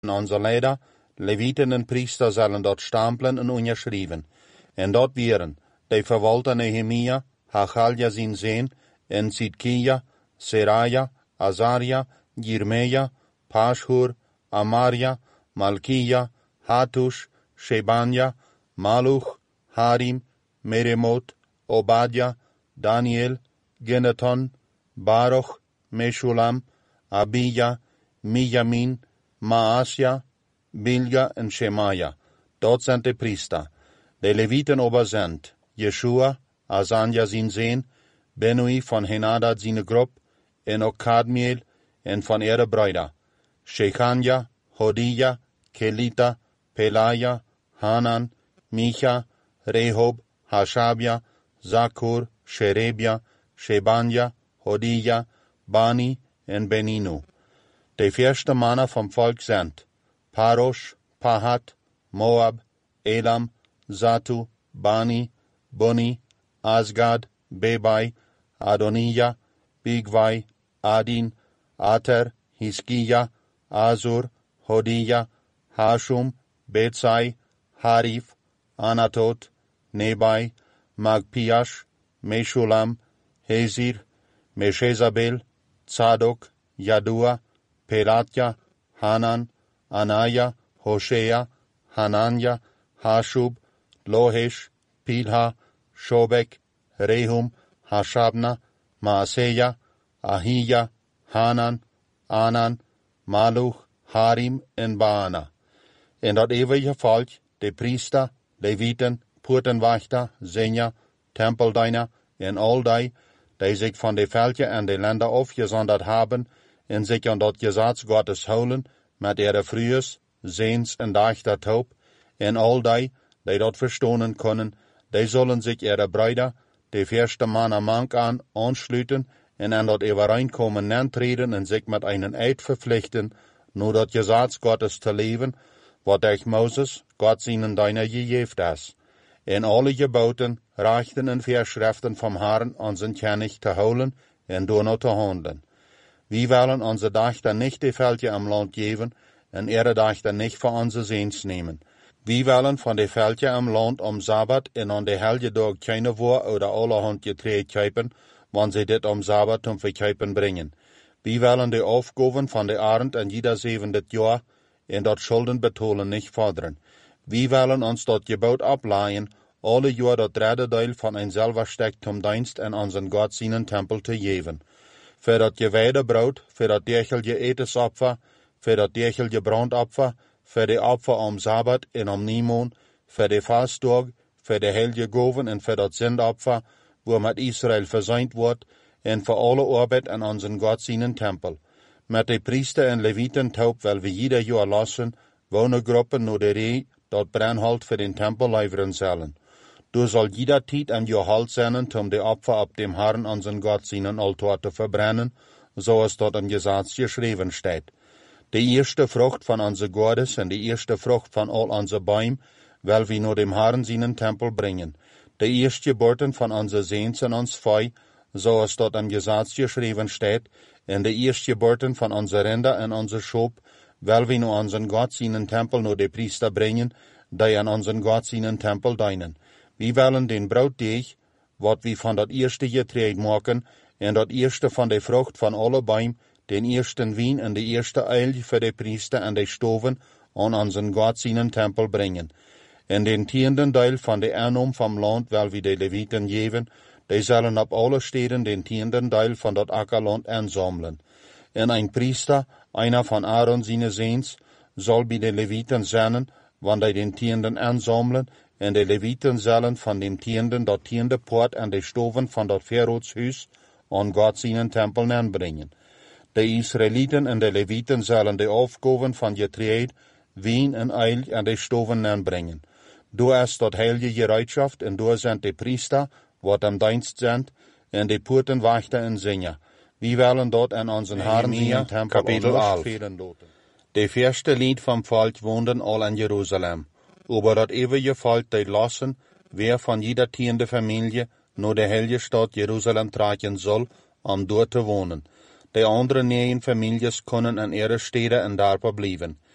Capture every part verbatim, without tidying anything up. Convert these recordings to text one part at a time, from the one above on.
Onze Leder, Leviten en Priester zullen dort stapelen en onderschrijven. En dat wären de verwalter Nehemia, Hachalja zijn zoon, en Zidkia, Seraja, Azaria, Jirmeja, Pashur, Amaria, Malkia, Hatush, Shebanja, Maluch, Harim, Meremot, Obadja, Daniel, Geneton, Baruch, Meshulam, Abija, Mijamin, Maasja, Bilga en Shemaja. Dat zijn de priester. De Leviten ober sind Jeshua, Asanja zijn zoon, Benui van Henadad zijn groep, en ook Kadmiel, en van ihre Brüder, Shechanja, Hodija, Kelita, Pelaja, Hanan, Micha, Rehob, Hashabia, Zakur, Sherebia, Shebanja, Hodija, Bani en Beninu. De vierde mannen vom volk sind Parosh, Pahat, Moab, Elam, Zatu, Bani, Buni, Asgad, Bebai, Adonija, Bigvai, Adin, Ater, Hiskia, Azur, Hodija, Hashum, Betsai, Harif, Anatot, Nebai, Magpiash, Meshulam, Hezir, Meshezabel, Tzadok, Yadua, Pelatja, Hanan, Anaya, Hoshea, Hananya, Hashub, Lohesh, Pilha, Shobek, Rehum, Hashabna, Maaseja, Ahija, Hanan, Anan, Maluch, Harim en Baana. En dat eeuwige volk, de priester, Leviten, poortenwachter, Zenja, tempeldiener en al die, die zich van de velden en de landen afgezonderd hebben en zich aan dat gezag Gottes houden, met ihre Frühes, Sehns en Dachter taub, en al die, die dat verstonen können, die zullen sich ihre Brüder, die firste Mannen Mank an, anschließen en an dat Übereinkommen antreten en sich mit einen Eid verpflichten, nur dat Gesetz Gottes zu leben, wat durch Moses, Gott seinen Diener gegeben ist. En alle Geboten, Rechten en Verschriften vom Herrn unseren König zu holen en door zu handeln. Wir wollen unsere Dachter nicht die Felder am Land geben en ihre Dachter nicht für unsere Sehns nehmen. Wir wollen von den Felder am Land am Sabbat en an de Helgedag keine Wurst oder allerhand Getreide kaufen, wann sie dit am Sabbat zum Verkaufen bringen. Wir wollen die Aufgaben von der Arend an jeder siebente Jahr en dat Schulden betonen nicht fordern. Wir wollen uns dat Gebot ableihen, alle Jahr dat dritte Teil von ein selber Stück zum Dienst an unseren Gott seinen Tempel zu geben. Für dat geweide Brot, für dat derchelige Etesopfer, für dat derchelige Brandopfer, für die Opfer am Sabbat en am Niemond, für die Fasttag, für die heilige Gaven en für dat Sündopfer, wo mit Israel versöhnt wird, en für alle Arbeit an unseren Gott seinen Tempel. Mit de Priester en Leviten taub, weil wir jeder Jahr lassen, wohne Gruppen nur der Reh, dat Brennholz für den Tempel liefern sollen. Du soll jeder Tiet an Jahr Halt senden, um die Opfer ab dem Herrn unseren Gott seinen Altar zu verbrennen, so es dort im Gesetz geschrieben steht. Die erste Frucht von unser Gottes und die erste Frucht von all unser Bäumen, weil wir nur dem Herrn seinen Tempel bringen. Die erste Geburten von unser Sehns und uns Fei, so es dort im Gesetz geschrieben steht, und die erste Geburten von unser Rinder und unser Schop, weil wir nur unseren Gott seinen Tempel nur die Priester bringen, die an unseren Gott seinen Tempel dienen. Wir wollen den Brotdeeg, wat wir von dat erste Getreide machen, en dat erste von der Frucht von alle Bäumen, den ersten Wein en die erste Eil für die Priester en die Stoven an unseren Gott seinen Tempel bringen. En den tienden Teil von der Ernum vom Land, weil wir die Leviten geben, die sollen ab alle Städten den tienden Teil von dat Ackerland ansammeln. En ein Priester, einer von Aaron seine Sehns, soll bei den Leviten sein, wann die den tienden ansammeln, en de Leviten zullen van den tienden dat tiende poort en de stoven van dat Verroodshuis aan God seinen Tempel aanbrengen. De Israeliten en de Leviten zullen de aufgaven van Getreide, wien en eil en de stoven aanbrengen. Du is dat heilige Gereitschaft en du zijn de Priester, wat am Dienst sind, en de Poortenwachter en Sänger. Wir wollen dort an unseren Herrn seinen Tempel fehlen lassen. De erste Lied vom Volk wohnen all in Jerusalem. Aber dat ewige Volk, die lassen, wer von jeder tiende Familie nur der heilige Stadt Jerusalem tragen soll, um dort zu wohnen. Die anderen neuen Familien können in ihre Städte und Dörfer bleiben.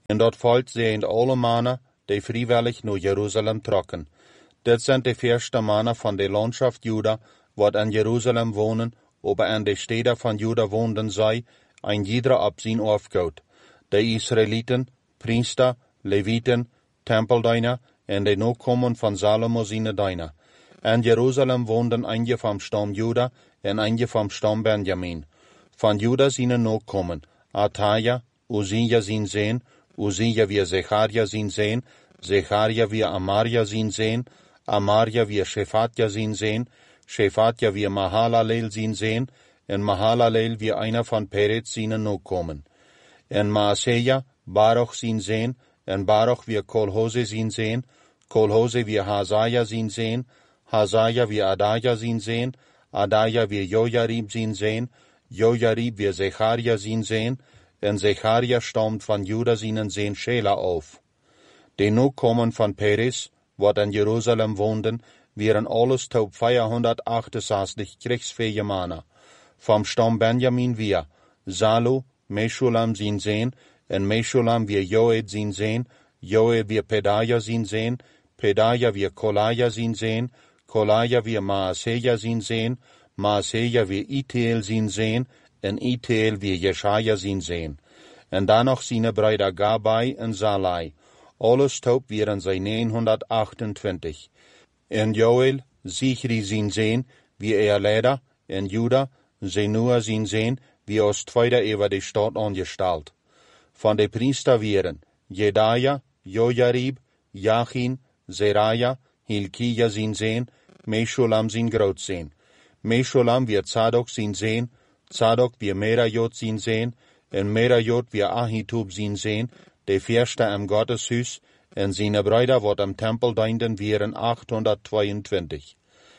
En dat volk zijn alle mannen die vrijwillig naar Jeruzalem trokken. Dit zijn de eerste mannen van de landschaft Juda, wat in Jeruzalem wonen, aber in de steden van Juda woonden zij, een ieder op zijn afgoed. De Israëlieten, priester, Levieten, tempeldiener en de nakomen van Salomo zijn diener. In Jeruzalem woonden eentje van stam Juda en eentje van stam Benjamin. Van Juda zijn nakomen, Ataja, Uzia zijn zoon, Uzia weer Zecharia zijn zoon, Zecharia weer Amaria zijn zoon, Amaria weer Shefatja zijn zoon, Shefatja weer Mahalaleel zijn zoon, en Mahalaleel weer einer van Peretz zijn nakomen. En Maaseja, Baruch zijn zoon, en Baruch weer Kolhose zijn zoon, Kolhose weer Hazaja zijn zoon, Hazaja weer Adaja zijn zoon, Adaja weer Jojarib zijn zoon, Jojarib weer Zecharia zijn zoon, en Zecharia stammt van Juda zijn zoon Shela auf. De nakomen van Peres, wat in Jeruzalem woonden, waren alles tot vierhondertachtenzestig kriegsfähige mannen. Vom stam Benjamin weer Salu, Meshulam zijn zoon, en Meshulam weer Joed zijn zoon, Joed weer Pedaja zijn zoon, Pedaja weer Kolaja zijn zoon, Kolaja weer Maaseja zijn zoon, Maaseja weer Iteel zijn zoon, en Iteel weer Jeschaja zijn zoon. En dan nog zijn broeder Gabai en Salai. Alles top waren zij negenhondertachtentwintig. En Joel, Zichri zijn zoon, wie er leider, en Juda, Zenua zijn zoon, wie als tweede over de stad aangesteld. Van de priester waren Jedaja, Jojarib, Jachin, Zeraja, Hilkia zijn zoon, Meshulam zijn grootzoon. Meshulam weer Zadok zijn zoon, Zadok weer Merajot zijn zoon, en Merajot weer Ahitub zijn zoon, de eerste im Gotteshuis, en zijn broeder wat am tempel dienden waren achthonderdtweeëntwintig.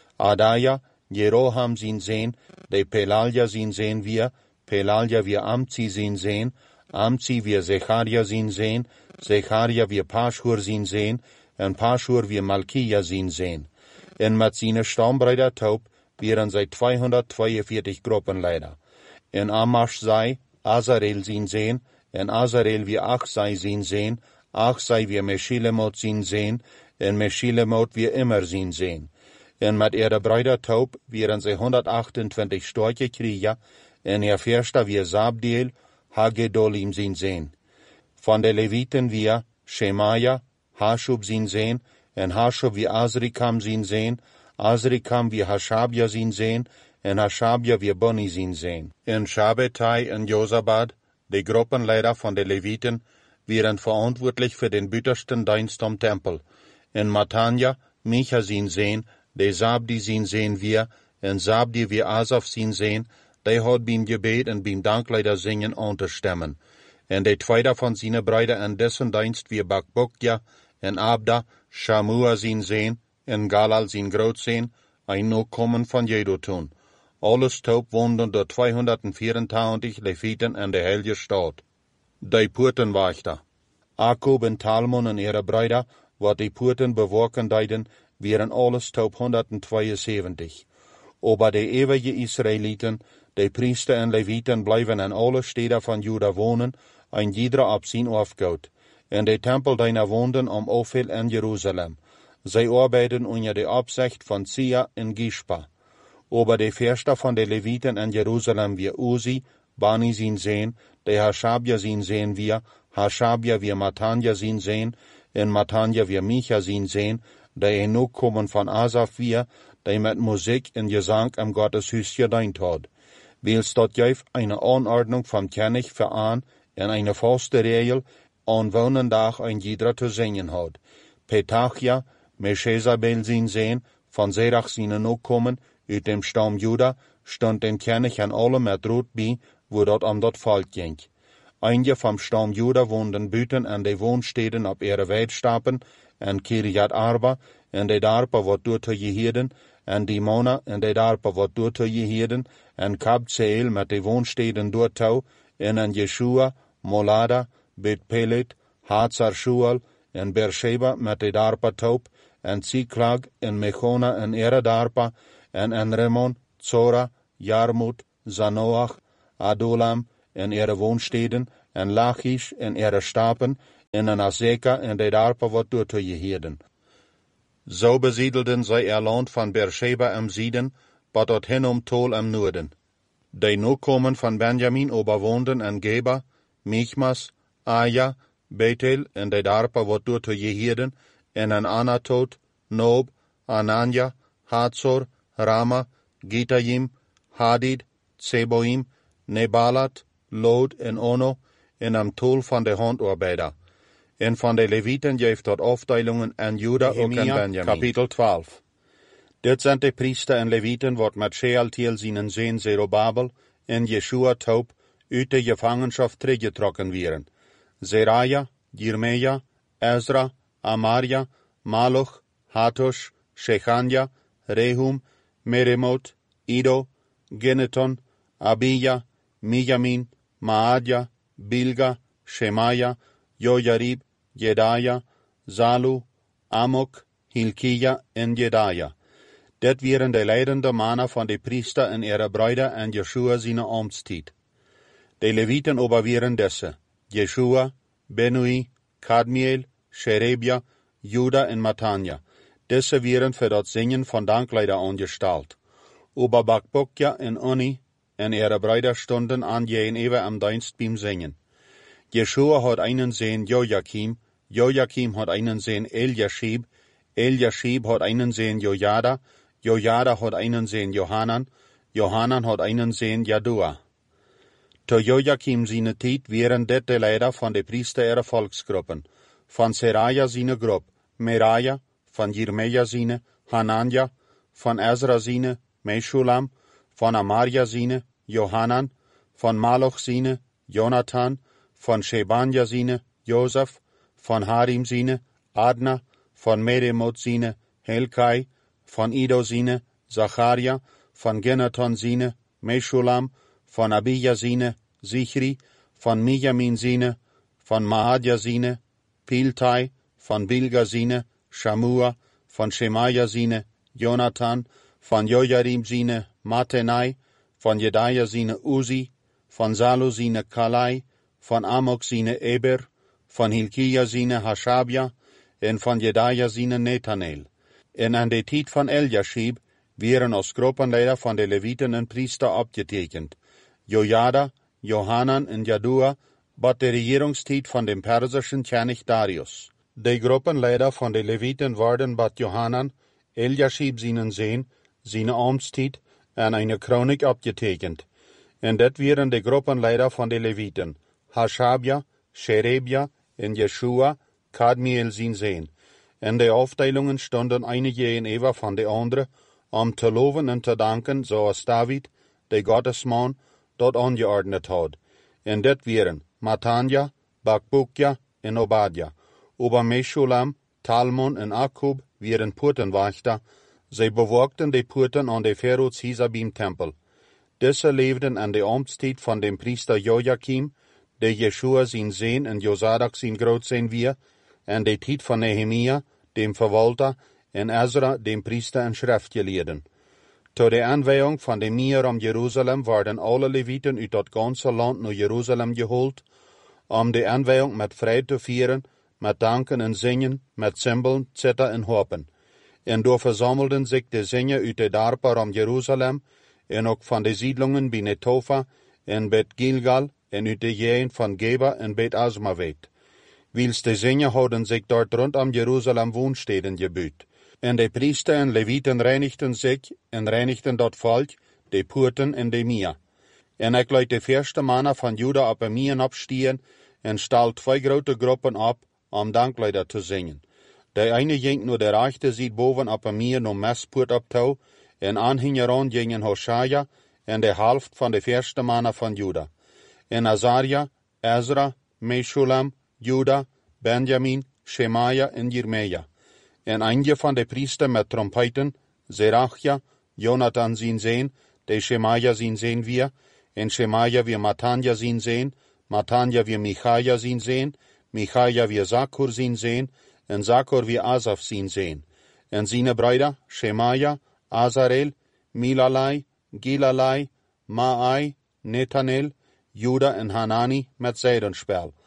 Adaja, Jeroham zijn zoon, de Pelalja zijn zoon weer, Pelalja weer Amzi zijn zoon, Amzi weer Zecharia zijn zoon, Zecharia weer Pashur zijn zoon, en Pashur weer Malkia zijn zoon. En met zijn stambruider Taub waren zij tweehonderdtweeënveertig gruppenleider. En Amash zij, Azarel zijn zoon, en Azarel weer Achsai zijn zoon, Achsai weer Meshilemot zijn zoon, en Meshilemot weer Immer zijn zoon. En met ihre bruider Taub waren zij honderdachtentwintig starke krieger, en ihr Förster weer Zabdiel, Hagedolim zijn zoon. Van de Leviten weer Shemaja, Hashub zijn zoon, en Hashub weer Azrikam zijn zoon, Azrikam weer Hashabja zijn zoon, en Hashabja weer Boni zijn zoon. En Shabbatai en Josabad, de gruppenleider van de Leviten, waren verantwoordelijk voor den büttersten dienst am Tempel. En Matanja, Micha zijn zoon, de Zabdi zijn zoon weer, en Zabdi weer Asaf zijn zoon, die had beim Gebet en beim Dankleider zingen aan te stemmen. En de tweede van zijn bruider en dessen dienst weer Bakbokja, en Abda, Shamua zijn zoon, en Galal zijn grootzoon, een nakomen van Jedutun. Alles top woonden de tweehonderdvierentwintig Leviten in de heilige stad. De Poortenwachter. Akub en Talmon en ihre bruider, wat die Poorten bewaken deiden, waren alles top honderdtweeënzeventig. Aber de eeuwige Israëlieten, de priester en Leviten blijven in alle steden van Juda wonen, een ieder op zijn afgoed. En de tempeldiener woonden om Ophel in Jeruzalem. Zij arbeiden onder de opzicht van Sia en Gishpa. Aber de eerste van de Leviten in Jeruzalem weer Uzi, Bani zijn zoon, de Hashabja zijn zoon weer, Hashabja weer Matanja zijn zoon, en Matanja weer Micha zijn zoon, de een nakomen van Asaf weer, die met muziek en gezang im Gotteshuis gedient had. Wils dat juist eine Anordnung vom König veraan en eine vaste Regel an Wonendag ein jeder te zingen had. Petachia, Meshezabel zijn zoon, van Zerach zijn nakomen, uit dem stam Juda, stond den König en alle met rood bij, wo dat om dat volk ging. Einige vom stam Juda woonden buiten en de woonsteden op ihre weidstappen, en Kirjat Arba, en de darpa wat door te jeheden, en Dimona, en de darpa wat door te jeheden, en Kabzeel met de woonsteden door touw, en en Yeshua, Molada, Bet Pelet, Hazar Shual, en Beersheba met de darpa taub, en Ziklag, en Mechona, en ihre darpa, en en Remon, Zora, Jarmut, Zanoach, Adulam, en ihre woonsteden, en Lachish, en ihre stapen, en een Azeka en de daarpa wat door te jeheden. Zo besiedelden zij er land van Beersheba am Zieden, bat tot hin om Tol am Noorden. De Nokomen van Benjamin overwoonden en Geba, Michmas, Aja, Bethel en de daarpa wat door te jeheden, en en Anatot, Nob, Ananja, Hatzor, Rama, Gitayim, Hadid, Tseboim, Nebalat, Lod en Ono, en am Tol van de handarbeider. En van de Levieten geeft tot afdelingen en Juda ook en Benjamin. Kapitel twaalf. Dit zijn de priester en Levieten, wat met Shealtiel zijn zoon Zerubabel en Jeshua Taub uit de gevangenschap teruggetrokken werden. Zeraja, Jeremia, Ezra, Amaria, Maluch, Hatush, Shechania, Rehum, Meremot, Ido, Geneton, Abija, Mijamin, Maadja, Bilga, Shemaya, Jojarib, Jedaja, Zalu, Amok, Hilkia en Jedaja. Dit waren de leidende mannen van de priester en ihre bruiden en Jeshua zijn amtstijd. De Levieten overweren deze, Jeshua, Benui, Kadmiel, Sherebia, Juda en Matanja. Deze waren voor dat zingen van dankleider aangesteld. Ober Bakbokja en Oni en ihre bruiden stonden aan jenever am dienst beim Singen. Jeshua hat einen Sohn Joachim, Joachim hat einen Sohn Eliashib, Eliashib hat einen Sohn Jojada, Jojada hat einen Sohn Johanan, Johanan hat einen Sohn Jadua. To Joachim seine Tijd wären dit de leider van de priester ihrer Volksgruppen, van Seraja seine Gruppe, Meraja, van Jeremia seine, Hananja, van Ezra seine, Meshulam, van Amaria seine, Johanan, van Maluch seine, Jonathan, van Shebanja seine, Josef, van Harim seine, Adna, van Meremot seine, Helkai, van Ido seine, Zacharia, van Genaton seine, Meshulam, van Abija seine, Zichri, van Mijamin seine, van Maadja seine, Piltai, van Bilga seine, Shamua, van Shemaya seine, Jonathan, van Jojarim seine, Matenai, van Jedaja seine, Uzi, van Zalu seine, Kalai, van Amok seine, Eber, van Hilkia seine, Hashabja, en van Jedaja seine, Netanel. En aan de tijd van Eliashib wären als gruppenleider van de Levieten en priester opgetekend. Jojada, Johanan en Jadua, bat de regeringstijd van de persischen König Darius. De gruppenleider van de Levieten waren bat Johanan, Eliashib seinen Sohn, seine Amtstijd en eine Chronik opgetekend. En dit wären de gruppenleider van de Levieten, Hashabja, Sherebia en Jeshua, Kadmiel zijn Sohn. En de afdelingen stonden einige in ever van de andere, om te loven en te danken, zoals David, de Gottesman, dat aangeordnet had. En dit wären Matanja, Bakbukja en Obadja. Ober Meshulam, Talmon en Akub wären Poortenwachter. Zij bewaakten de poorten aan de Pharaohs Hisabim tempel. Deze leefden aan de amtstijd van de priester Joachim, de Jeshua zijn Zoon en Jozadak zijn grootzoon weer, en de tijd van Nehemia, dem verwalter, en Ezra, dem priester en schriftgeleerden. Tot de aanwijing van de Meer om Jeruzalem werden alle Levieten uit dat ganze land naar Jeruzalem gehoord, om de aanwijing met vrede te vieren, met danken en zingen, met cymbalen, zither en harpen. En door verzamelden zich de zingen uit de dorpen om Jeruzalem, en ook van de siedlungen bij Netofa en Bet Gilgal, en uit de gegend van Geba en Bet Asmavet. Wils de zingen hadden zich dort rondom Jeruzalem woonsteden gebuut. En de priester en Levieten reinigten zich en reinigten dat volk, de poorten en de Mia. En ik liet de eerste mannen van Juda op een Mien opstieren en stal twee grote groepen op om dankleider te zingen. De ene ging naar de rechterzijde boven op een Mien om Mespoort op touw, en aanhingeron gingen Hoshaja en de helft van de eerste mannen van Juda. En Azaria, Ezra, Meshulam, Juda, Benjamin, Shemaya en Jeremia. En einige van de priester met trompeten, Zerachja, Jonathan zijn zoon, de Shemaya zijn zoon weer, en Shemaya weer Matanja zijn zoon, Matanja weer Michaja zijn zoon, Michaja weer Zakur zijn zoon, en Zakur weer Asaf zijn zoon. En zijn bruiden, Shemaya, Azarel, Milalai, Gilalai, Maai, Netanel, Juda en Hanani met zijdenspel.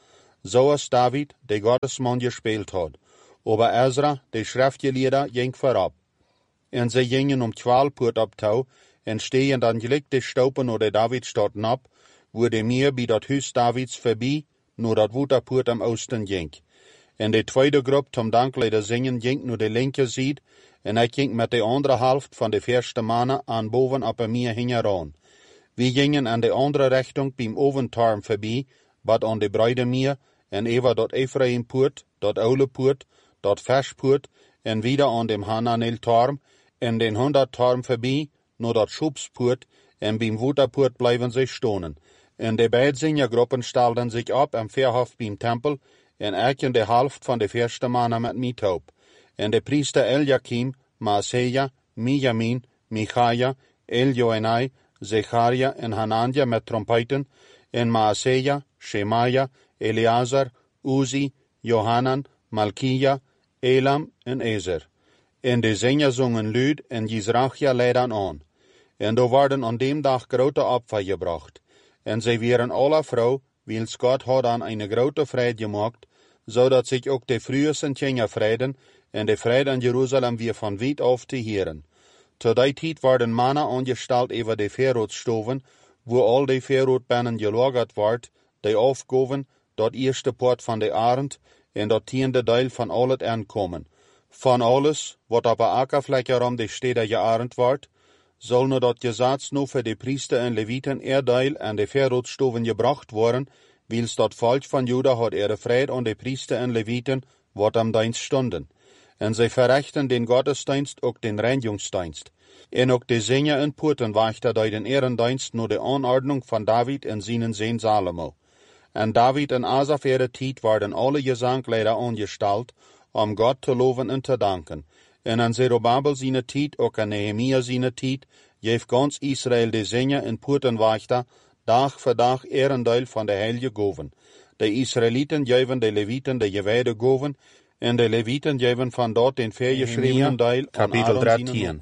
zoals David, de Gottesmann, gespielt hat. Aber Ezra, de Schriftgelehrte, ging vorab. En ze gingen om twaalf poort op touw, en stehen dan gelijk de stopen oder David stoten ab, wo de meer bij dat huis Davids voorbij, nur dat Woterpoort am Osten ging. En de tweede groep tom danklijde zingen ging naar de linker zijde, en ik ging met de andere helft van de eerste mannen aan boven op een meer hingeran. We gingen aan de andere richting beim Oventarm voorbij, wat aan de breide meer, en even dat Ephraimpoort, dat oude poort, dat Verspoort, en wieder aan dem Hananel-Tarm, en den honderd-Tarm voorbij, naar dat Schubspoort, en beim Woterpoort blijven ze stonen. En de beide zingergroepen stelden zich op am Verhof beim Tempel, en ik in de helft van de eerste mannen met mij taub. En de priester Eliakim, Maaseia, Mijamin, Michaja, Eljoenai, Zecharia en Hanania met trompeten, en Maaseia, Shemaja, Eleazar, Uzi, Johanan, Malkia, Elam en Ezer. En de zinger zongen luid en Jizrachia leidden aan. En er werden aan dem dag grote Opfer gebracht. En zij waren alle vrouw, wils Gott had aan eine grote vrede gemaakt, zodat zich ook de frühesten Tjenger vreden, en de vrede in Jeruzalem weer van weit af te heren. Zu die tijd werden mannen angesteld over de Verrootstoven, wo al de Verrootbannen gelagert werd, die aufgaven, dat eerste poort van de arend, en dat tiende deel van al het aankomen. Van alles, wat op een akkervlekje om de steden gearend wordt, zal nu dat gezats nu voor de priester en levieten eerdeel aan de Verrootstoven gebracht worden, wils dat volk van Juda had ihre vrede aan de priester en levieten, wat am dienst stonden. En zij verrichten den Gottesdienst ook den Reinigungsdienst. En ook de Singer en Poortenwachter die den Ehrendienst nur de Anordnung van David en zijn Zoon Salomo. En David en Asaf ihre tijd werden alle Gesangleider angesteld, om Gott te loven en te danken. En aan Zerubabel zijn tijd, ook aan Nehemia zijn tijd, geeft ganz Israël de Singer en Poortenwachter dag voor dag erendeel van de heilige goven. De Israëlieten geven de Levieten de gewijde goven, en de Levieten geven van dort den vergeschriebenen deel aan Aaron dertien.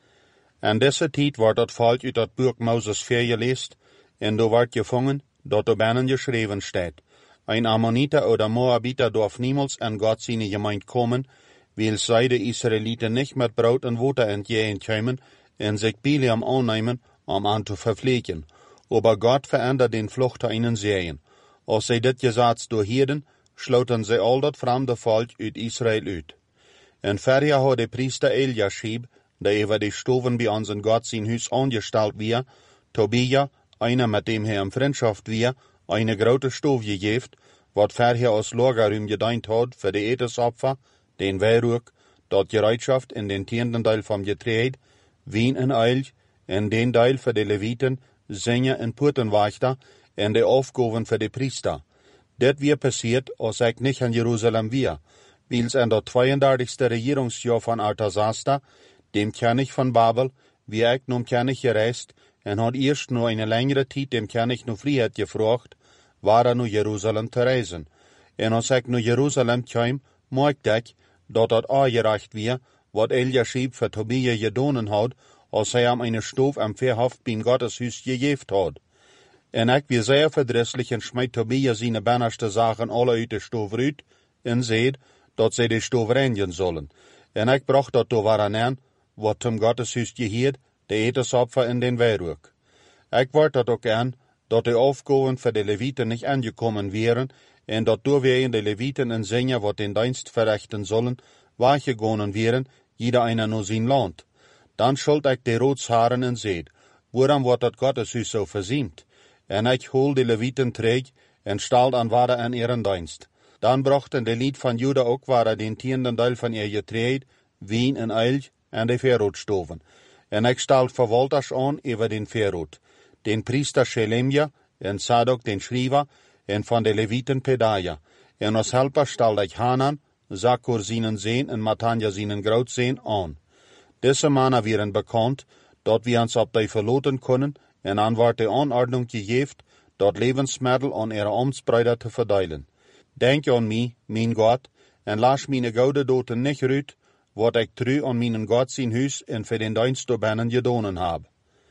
En deze tijd wordt het volk uit dat boek Moses vergeleest, en door wordt gevangen, dat er binnen geschreven staat. Ein Ammoniter oder Moabiter darf niemals an Gott seine Gemeinde kommen, weil zij de Israëlieten nicht mit Brot und Wasser entgegenkommen en sich Biliam annehmen, um an zu verpflegen. Aber Gott verändert den Flucht ihnen Serien. Als zij dit Gesetz doorhielden, sloten zij al dat fremde volk uit Israël uit. En verder had de priester Eliashib, der über die Stoven bei unseren Gott sein Hus angestalt wir, Tobia, einer mit dem er in Freundschaft wir, eine grote Stove gegeben, wat verher als Lagerruim gedient hat für die Etesopfer, den Wehrruck, dort Gereitschaft in den tienden Teil vom Getreid, Wien en Eilch, en den Teil für die Leviten, Sänger en Poortenwachter, en de Aufgaben für die Priester. Det wir passiert, als ich nicht in Jerusalem wir, wils en dat zweiunddreißigste Regierungsjahr von Artasasta, dem König von Babel, wie ich nun König gereist, en hat erst nur eine längere Zeit dem König nur Freiheit gefragt, war er nur Jerusalem zu reisen. En als ich nur Jerusalem kam, merkte ich, dat dat aangereicht wir, wat Eliashib für Tobia gedonen hat, als er ihm eine Stove am Verhof beim Gotteshus gegeben hat. En ich wie sehr verdrisslich en schmeidt Tobia seine bannerste Sachen alle uit de Stove uit, en seht, dat sie die Stove reinigen sollen. En ich bracht dat to waren an, wat zum Gotteshus gehiert, de Etesopfer in den Wehrruck. Ich wart dat ook an, dat de Aufgaben für die Leviten nicht angekommen wären, en dat door wir de Leviten en Sänger, wat den Dienst verrichten sollen, weggegangen wären, jeder einer nur sein Land. Dann schuld ich de Rotsharen en seht, woran wordt dat Gotteshus so versiemt? En ich hol de Leviten träg, en stalt an ware an ihren Dienst. Dann brachten de Lied van Juda ook ware den tienden Teil van ihr Getreid, Wien en Eilch, en de Verrootstoven. En ik stalt verwalters aan over den Verroot, den priester Shelemja, en Sadok den Schrijver, en van de Leviten Pedaja. En als helper stelde ik Hanan, Zakur seinen Zeen en Matanja seinen Grootzeen aan. Deze mannen waren bekannt, dat we ons op die verloten kunnen, en aan wordt de aanordnung gegeven, dat levensmiddel aan ihre Amtsbrüder te verdelen. Denk aan mij, mijn God, en laat mijn gouden doten niet uit, wat ik trouw aan mijn God zijn huis en voor den dienst door binnen gedonen heb.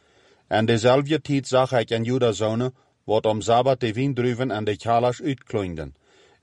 En dezelfde tijd zag ik in Judazonen, wat om Sabbat de Windruven en de Chalas uitkloinden.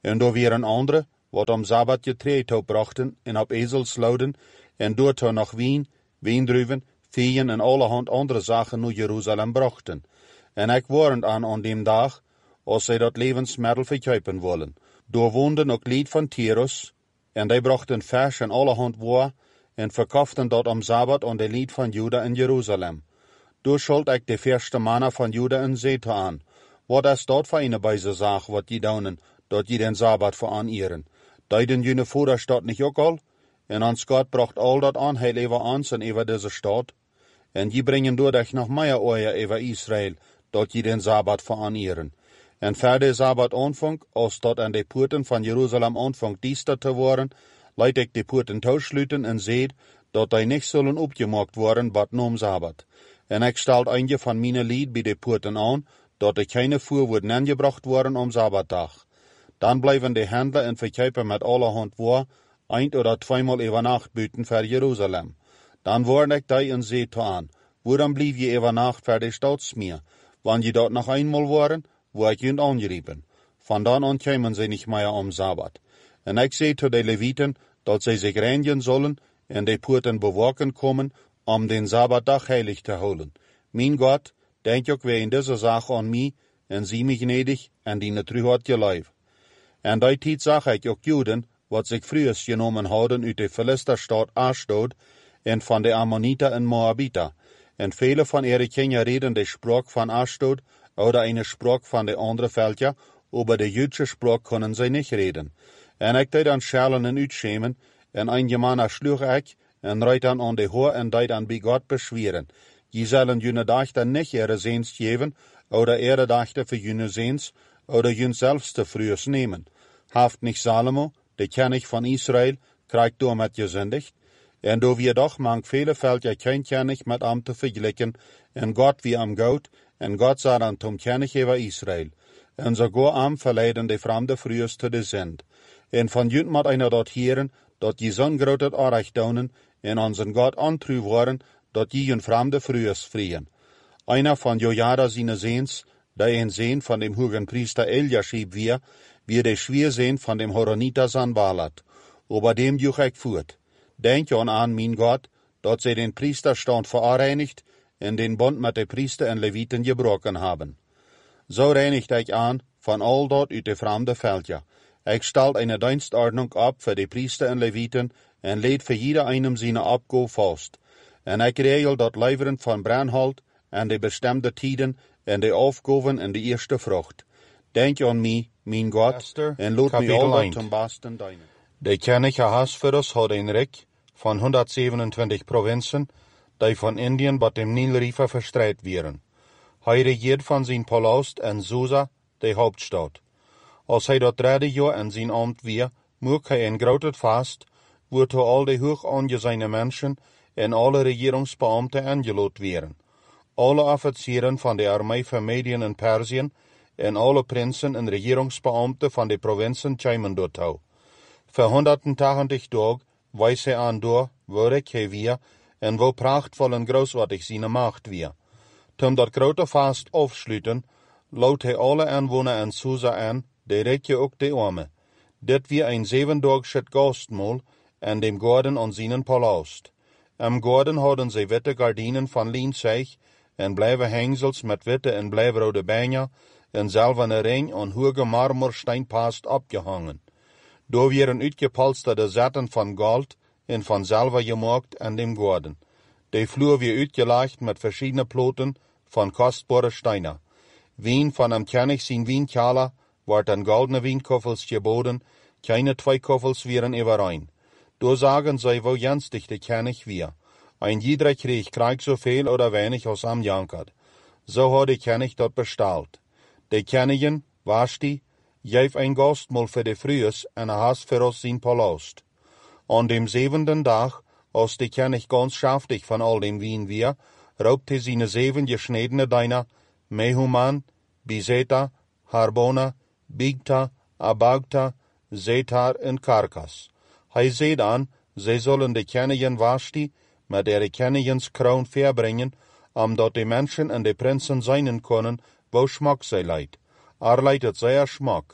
En do wieren andere, wat om Sabbat getreed brachten, en op ezels louden, en doorto nog wien, wiendruven, veen en allerhand andere zaken naar Jeruzalem brachten. En ik warend aan aan dem dag, als zij dat levensmiddel verkuipen willen. Door woonden ook lied van Tyrus, en die brachten vers en allerhand waar, en verkauften dat om Sabbat aan de lied van Juda in Jeruzalem. Door schuld ik de eerste mannen van Juda in Zeta aan. Wat is dat voor een bijze zaak, wat die doen, dat die den Sabbat voor aaneren? Deiden jene voeders dat niet ook al? En ons God bracht al dat aan, heil over ons en over deze stad. En die brengen doordat nog meer oor over Israël, dat die den Sabbat voor aaneren. En verder Sabbat aanvang, als dat aan de poorten van Jeruzalem aanvang diester te worden, leid ik de poorten toesluiten en zeed, dat die niet zullen opgemaakt worden, wat noem Sabbat. En ik stelt eindje van mijn lied bij de poorten aan, dat er keine voerwoorden aangebracht worden om Sabbatdag. Dan blijven de handelen en verkuipen met allerhand waar, eind oder tweemaal over nacht buiten voor Jeruzalem. Dan word ik die in zee aan. Waarom blijf je over nacht voor de staatsmeer? Wanneer je dat nog eenmaal worden, word je aangeriepen. Van dan aan komen ze niet meer om Sabbat. En ik zei tot de Levieten, dat zij zich reinigen zullen en de poorten bewaken komen, om den Sabbatdag heilig te houden. Mijn God, denk ook weer in deze zaak aan mij, en zie mij gnädig, en die trouw had je lijf. En die tijd zag ik ook Juden, wat zich vroeger genomen hadden uit de Philisterstad Ashdod, en van de Ammonita en Moabita. En vele van ihre Kinder reden de Sprache van Ashdod, oder eine Sprache van de andere Völker, aber de Jüdische Sprache können zij niet reden. En ik deed dan schalen en uitschemen, en een Germaner sloeg ik, en reed dan aan de hoor en deed dan bij God beschweren. Je zullen jene dachten niet ihre zeens geven, oder ihre dachten für jene zeens, oder jun selbst te vroegs nemen. Haft nicht Salomo, de König van Israël, krijgt door met gesündigt, en door wir doch mang vele Völker kein König mit am te vergleichen, en Gott wie am Gout, en God sah dan zum König über Israël, en sogar am verleiden de fremde vroegs te de zend. En van jut mat einer dort hieren, dat je zo'n groot aanrecht donen, en onzen God antru worden, dat je een fremde vroegs vrien. Einer van Jojada sine Seens, die een Seen van dem hohen Priester Eliashib wir, wie de Schwierseen van dem Horoniter Sanballat. Ober dem juch ik voert. Denk je aan, mijn God, dat zij den Priesterstand verreinigt en den Bund met de Priester en Leviten gebroken haben. So reinigt ik aan van al dat uit de fremde Völker. Ik stelt eine Dienstordnung ab für de Priester en Leviten en leed für jeder einem seine Abgo vast. En ik regel dat leveren van brandhout en de bestemde tijden en de aufgaven en de eerste vrucht. Denk aan mij, mijn God, en laat mij al dat ten besten dienen. De König Ahasverus had een rijk van honderdzevenentwintig provinzen, die van Indien tot dem Nilriver verstreit wieren. Hij regiert van zijn palast en Susa, de Hauptstadt. Als hij dat derde jaar in zijn ambt weer, mocht hij een groot vast, wordt al de hoog aangeziene mensen en alle regeringsbeamten aangeloot werden. Alle officieren van de armee van Medien en Persien en alle prinsen en regeringsbeamten van de provinzen kwamen dorttoe. Voor honderdtachtig dagen wees hij aan door, waar ik hij weer, en wo prachtvol en grootwaardig zijn macht weer. Toen dat grote vast afsluiten, loot hij alle aanwoners in Susa aan, direct je ook de armen. Dit weer een zevendagsche gastmaal en dem Gordon aan zijn palast. Am Gordon hadden zij witte gardinen van lienzeg en blijven hengsels met witte en blijvrode bijna en zilverne ring aan hoge marmorsteinpast opgehangen. Door werden uitgepolsterde zetten van goud en van zilver gemaakt aan dem Gordon. De vloer weer uitgelegd met verschiedene ploten van kostbare steinen. Wien van am König zijn wijnkelder wordt aan goldene wijnkoffels geboden, keine twee koffels wären überein. Door sagen zij wo jenstig de König wir. Ein jeder kreeg krijgt zoveel oder wenig als am jankert. So hat de König dat besteld. De Königin, Vashti, geef ein gastmaal für de Frühes en Ahasverus zijn palast. An dem zevenden Tag, als de König ganz schaftig von all dem Wien wir, raubte seine zeven geschnittene Diener, Mehuman, Bizeta, Harbona, Bigta, Abagta, Zetar en Karkas. Hij zei dan, zij zullen de Königin Vashti met ihre Königins-Kroon verbringen, omdat de mensen en de prinsen zijn kunnen, wo schmack zij leidt. Er leidt het zeer schmack.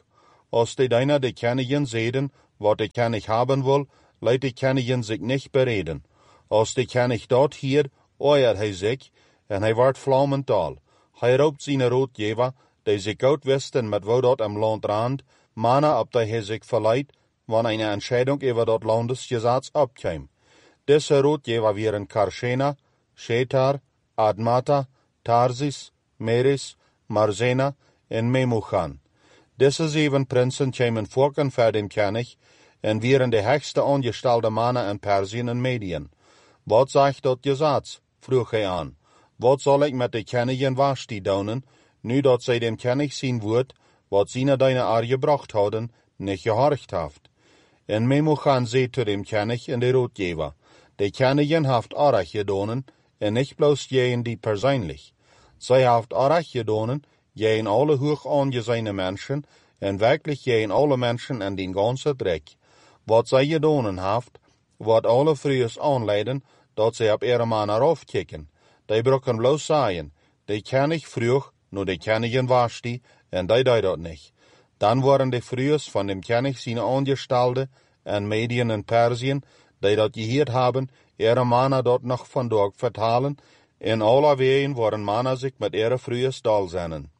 als die deiner de Königin sehen, wat de König haben will, leidt de Königin sich nicht bereden. Als de König dort hier, oeiert hij sich, en hij wordt vlammendal. Hij roept zijn roodgever, die zich goed wisten met wo dort am Land rand, mannen op die hij zich verleiht, wanneer eine Entscheidung über dort Landesgesetz abkäme. Diese roodgever wären Karschena, Shetar, Admata, Tarsis, Meris, Marzena en Memuchan. Diese sieben Prinzen kämen vorken für den König en wären de höchste angestellte Mannen in Persien en Medien. Wat sagt dat Gesetz? Vroeg hij an. Wat zal ik met de Königin Vashti doen, nu dat zij dem König zien wordt, wat sie deine Ar gebracht hadden, nicht gehorcht haft? En Memuchan zei zu dem König en de roodgever, de Königin haft arach gedonen, en nicht bloß jeen die persönlich. Zij haft arach gedonen, jeen alle hoch angesehene Menschen, en wirklich jeen alle Menschen en den ganzen Dreck. Wat zij gedonen haft, wat alle frühes aanleiden, dat zij op ihre Mann aufkicken. Die brokken bloß sagen, die König vroeg, nur die Königin Vashti, en die deed dat nicht. Dann waren die frühes von dem König seine Angestellte en Medien in Persien, die dat geheerd haben, ihre Männer dort noch von dort vertalen, en alle ween waren Männer sich mit ihre frühes dal sennen.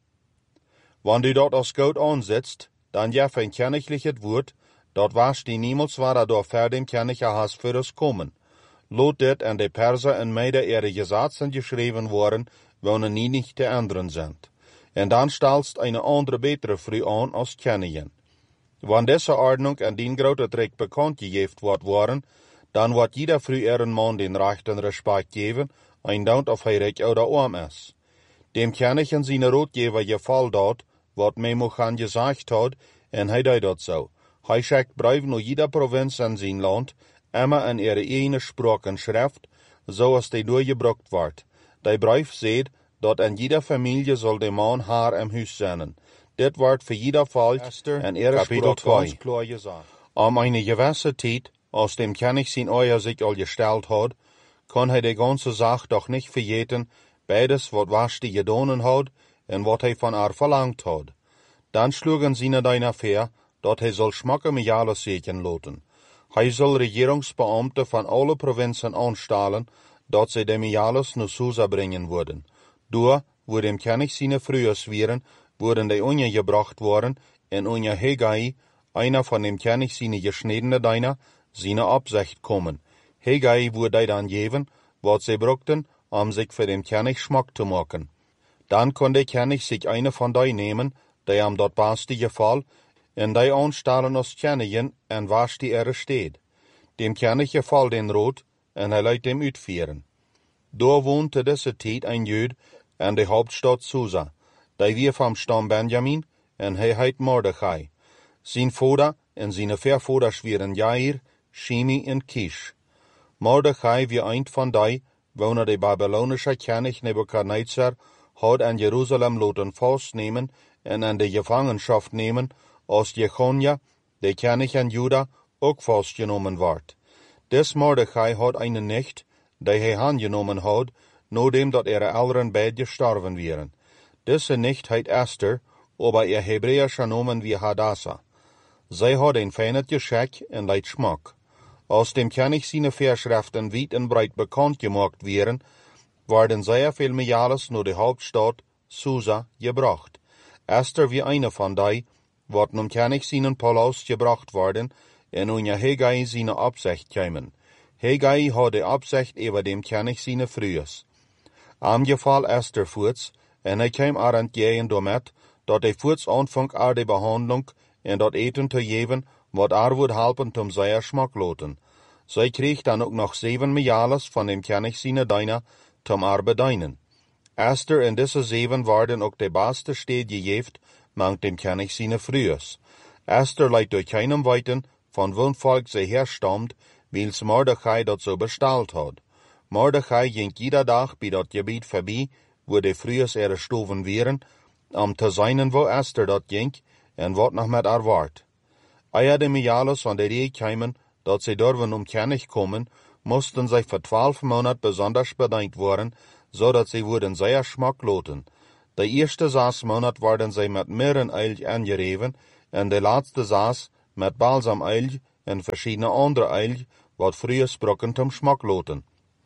Wann du dort als Gott ansetzt, dann jef ein königliches Wort, dort Vashti niemals war er door ver dem König Ahas für es kommen. Lot dit en de Perser en Mede ihre Gesetzen geschrieben worden, wonen nie nicht te ändern sind. En dann stellst eine andere betere Frau an als Königin. Wann diese Ordnung en den grote Trick bekannt gegeben wordt worden, dann wird jeder Frau ihren Mann den rechten Respekt geben, ein Daunt auf hij reich oder arm ist. Dem König en seine Rotgeber gefall dort, wat Memuchan gesagt hat, en hij deed dat zo. Hij schickt Briefe naar jeder Provinz in zijn land, immer in ihre eigene Sprache und Schrift, so als die durchgebracht wird. Die Brief sagt, dat in jeder Familie soll der Mann haar im Huis zijn. Dit wordt für jeder Fall in ihre Sprache klar gesagt. Um eine gewisse Zeit, als dem König sein Eier sich all gestellt hat, kann hij die ganze Sache doch nicht vergeten, beides, wat Vashti gedonen hat, en wat hij von haar verlangt hat. Dann schlugen sie deine Affäre, dat hij soll schmacken mit alles sehen lassen. Hij soll Regierungsbeamte van alle Provinzen anstellen, dat sie dem alles naar Susa bringen würden. Door, wo dem König seine Frühes wären, wurden die Unje gebracht worden, en Unje Hegai, einer von dem König seine geschnittene Deiner, seine Absicht kommen. Hegai wurde dann geben, wat sie brauchten, um sich für den König Schmack zu machen. Dann konnte der König sich eine von die nehmen, die am dort beste gefall, en die anstellen als Königin en Vashti er steht. Dem König gefall den Rot, en hij leidt dem uitvieren. Door wohnte diese Tijd ein Jüd in der Hauptstadt Susa, die wir vom Stamm Benjamin, en hij heit Mordechai. Sein Vater en seine Vervaders wären Jair, Shimi en Kish. Mordechai wie ein von die, woner der babylonische König Nebukadnezar hat in Jerusalem loten festnehmen en in die Gefangenschaft nehmen, als Jechonia, der König in Juda, auch festgenommen ward. Des Mordechai hat eine Nicht, die er angenommen hat, nachdem dat ihre Eltern beide gestorben wären. Diese Nicht heit Esther, aber ihr hebräischer Namen wie Hadassah. Sie hat ein feines Geschick und leid Schmack. Als dem König seine Verschriften weit und breit bekannt gemacht wären, werden sehr viel Miales nur die Hauptstadt Susa gebracht. Esther wie eine von die, wat nun König seinen Palast gebracht worden, en unja Hegai seine Absicht kämen. Hegai hat die Absicht über dem König seine Frühes. Am Gefall Esther voorts, en hij käm er entgegen damit, dat hij voorts anfang er die Behandlung en dat Eten te geven, wat er would helpen zum seiner Schmack loten. Zij kreeg dann ook nog zeven Miales von dem König seine Deiner zum er bedienen. Esther en diese zeven waren ook de beste Steed gegeven, mangt dem König seine Frühes. Esther leidt durch keinem Weiten, von wem Volk sie herstammt, wils Mordechai dat so bestellt hat. Mordechai ging jeder Tag bei dat Gebiet vorbei, wo die Frühes ihre Stufen wären, um zu sein, wo Esther dat ging, en wat noch mit er ward. Eier de Miales an der Idee kämen, dat sie dürfen um König kommen, mussten sie für zwölf Monate besonders bedient worden, so dat sie wurden sehr Schmack loten. De eerste zes Monate werden sie mit mehreren Eil angereven, en de laatste saas met balsameilj en verschiedene andere eilj, wat früher sprokken zum Schmack loten.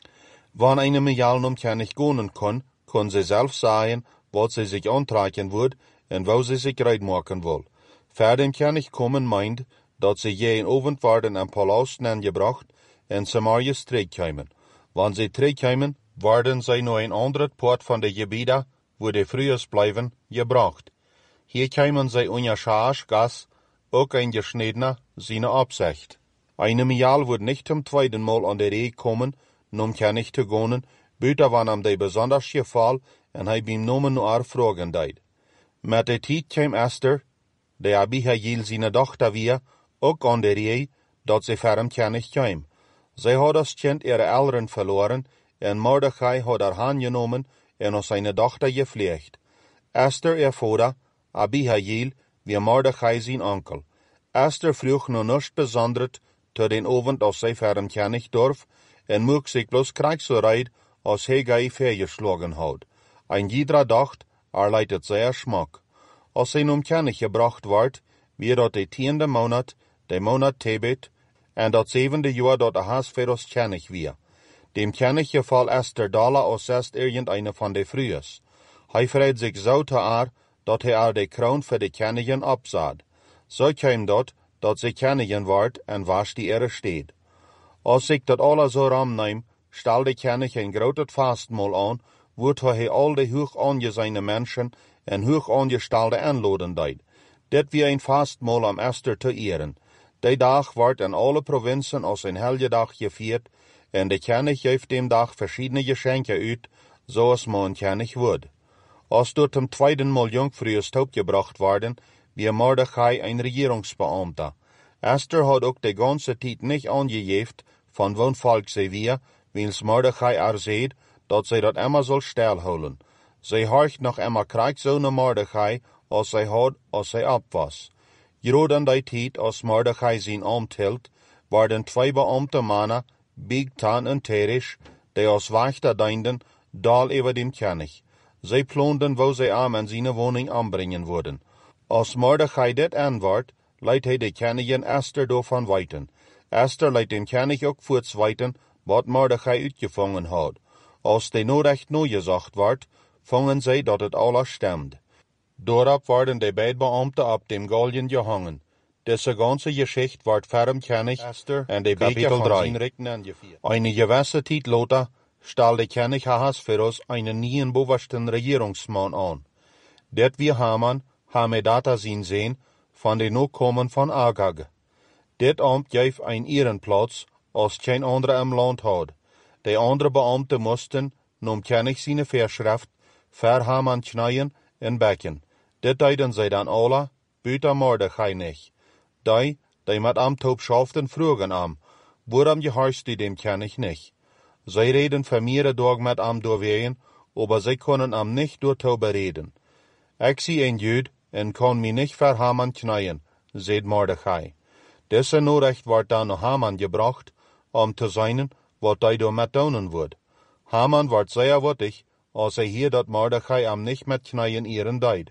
Wann eine Mejal num kennig gonen kon, kon sie selbst sagen, wat sie sich antreiken würd en wo sie sich reitmaken will. Verden kennig kommen meint, dat sie je in Ovent waren en Paulus gebracht en Samaria terugkwamen. Wann sie terugkwamen, werden sie nur een andere Port van de gebieden, wo de frühers blijven, gebracht. Hier kwamen sie unter Schaas gas, ook ein geschnittener, seine Absicht. Eine Mejal wird nicht zum zweiten Mal an der Reh kommen, num kennig te gonen, buiten wann am de besonders geval en hij beim nomen nur fragen deed. Met de tijd kwam Esther, de Abihail seine Tochter weer, ook an der Reh, dat sie ferm kennig kwam. Zij had als kind ihre Eltern verloren, en Mordechai had haar aangenomen en als seine Tochter gepflegt. Esther, ihr Vater, Abihail, wie Mordechai sein Onkel. Esther vroeg noch nichts Besonderes zu den Abend, als sie ferm kennig dorf, en mocht sich bloß kriegsureid, als Hegai vergeschlagen hat. Ein jeder dacht, er leitet sehr Schmack. Als sie nun kennig gebracht ward, wie dat de tiende Monat, de Monat Tebet, en dat zevende Jahr dat Ahasveros kennig wie. Dem kennig geval Esther Dala als erst irgendeine von de Frühes. Hij vreit sich so te ar, dat hij er de kroon für de kennigen absaad. So kwam dat, dat sie kennigen ward en was die Ehre steht. Als ik dat alle so ramneem, stel de kennig een groot Fastmahl an, wordt hij al de hoog aangeziene Menschen en hoog aangestelde aanloden deed. Dit wie een Fastmahl am Esther te ehren. Die dag wordt in alle provincien als een helgedag gevierd en de kennig geeft dem dag verschiedene geschenken uit, zoals man kennig wordt. Als door dem tweeden Mal jungfrühes gebracht worden, wie Mordechai een regierungsbeamter. Esther had ook de ganze tijd niet aangegeven van woon volk zij wie, wils Mordechai er zeed, dat zij dat immer soll stilhouden. Zij horcht nog immer krijgt zo naar Mordechai, als zij had, als zij op was. Gerade die tijd, als Mordechai zijn amt hield, waren twee beamte mannen, Bigtan en Teresh, die als Wächter dienden, dal über dem König. Zij ploonden, wo zij am in zijn woning aanbrengen worden. Als Mordechai dit aanwaard, leidt hij de Königin Esther daarvan weten. Esther leidt dem König ook voorts weten, wat Mordechai uitgevangen had. Als de norecht no gezegd wordt, vangen zij dat het alles stemde. Daarop worden de beide Beamten op dem Galgen gehangen. Deze ganze Geschichte wordt ferm König Esther en de Kapitel drei. Eine gewisse tijd later stelde König Ahasveros einen neuen bovensten Regierungsmann an. Dit wie Haman, Hamedata zijn Sohn, von den Nachkommen von Agag. Dit Amt gaf een Ehrenplatz, als geen andere im Land had. De andere Beamten moesten, num König seine Verschrift, ver Haman knijden en bekken. Dit deden zij dan alle, buiten Mordechai nicht. Die, die met am Taub schaften, vroegen am, waarom gehorchst du dem König nicht? Zij reden für mehrere Tage mit am doorwegen, aber zij können am nicht door Taub reden. Ik zie een Jud en kan mij nicht ver Haman knijden, zei Mordechai. Deze Norecht wordt dan naar Haman gebracht, om te zijn wat hij door met doen wordt. Haman wordt zeer wittig, als hij hier dat Mordechai am nicht met knijden ehren deed.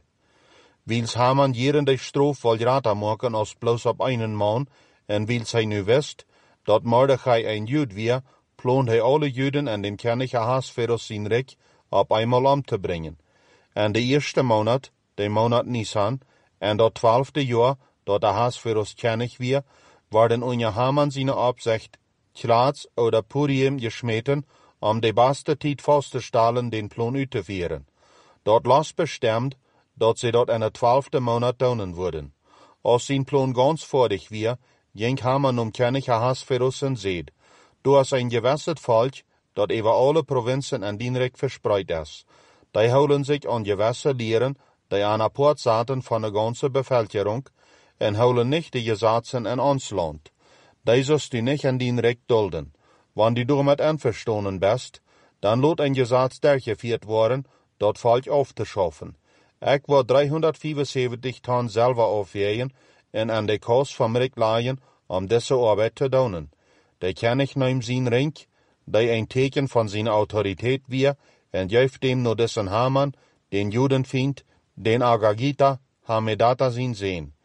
Wils Haman jeren de stroof wil raten maken als bloos op einen man, en wils hij nu wist, dat Mordechai een Jud wie, ploont hij alle Juden en dem König Ahasveros zijn rijk op eenmaal om te brengen. En de eerste maand, de maand Nisan, en dat twaalfde jaar, dat Ahasveros König wie, worden onder Haman zijn opzicht, Klaats oder Purim geschmeten, om de beste tijd vast te stellen den plan uit te vieren. Dat las bestemd, dat ze dat in de twaalfde maand doen worden. Als zijn plan ganz fertig wie, ging Haman um König Ahasveros en zeid, du hast ein gewesset Volk, dat über alle Provinzen en dienrijk verspreid is. Die houden sich an gewisse Lehren, die an apart zaten van de ganze Bevölkerung, en houden nicht die Gesetzen in ons Land. Die sollst du nicht an dienrijk dulden. Wann du damit einverstanden bist, dann lot ein Gesetz durchgeführt worden, dat Volk aufzuschaffen. Ik war driehonderdvierenzeventig Tonnen selber aufwägen en an de Kost van Rick leihen, om diese Arbeit te doen. De König nahm zijn ring, die ein Teken van zijn Autorität wie, en geeft dem nur dessen Haman, den Judenfiend, den Agagita, Hamedata zijn Sohn.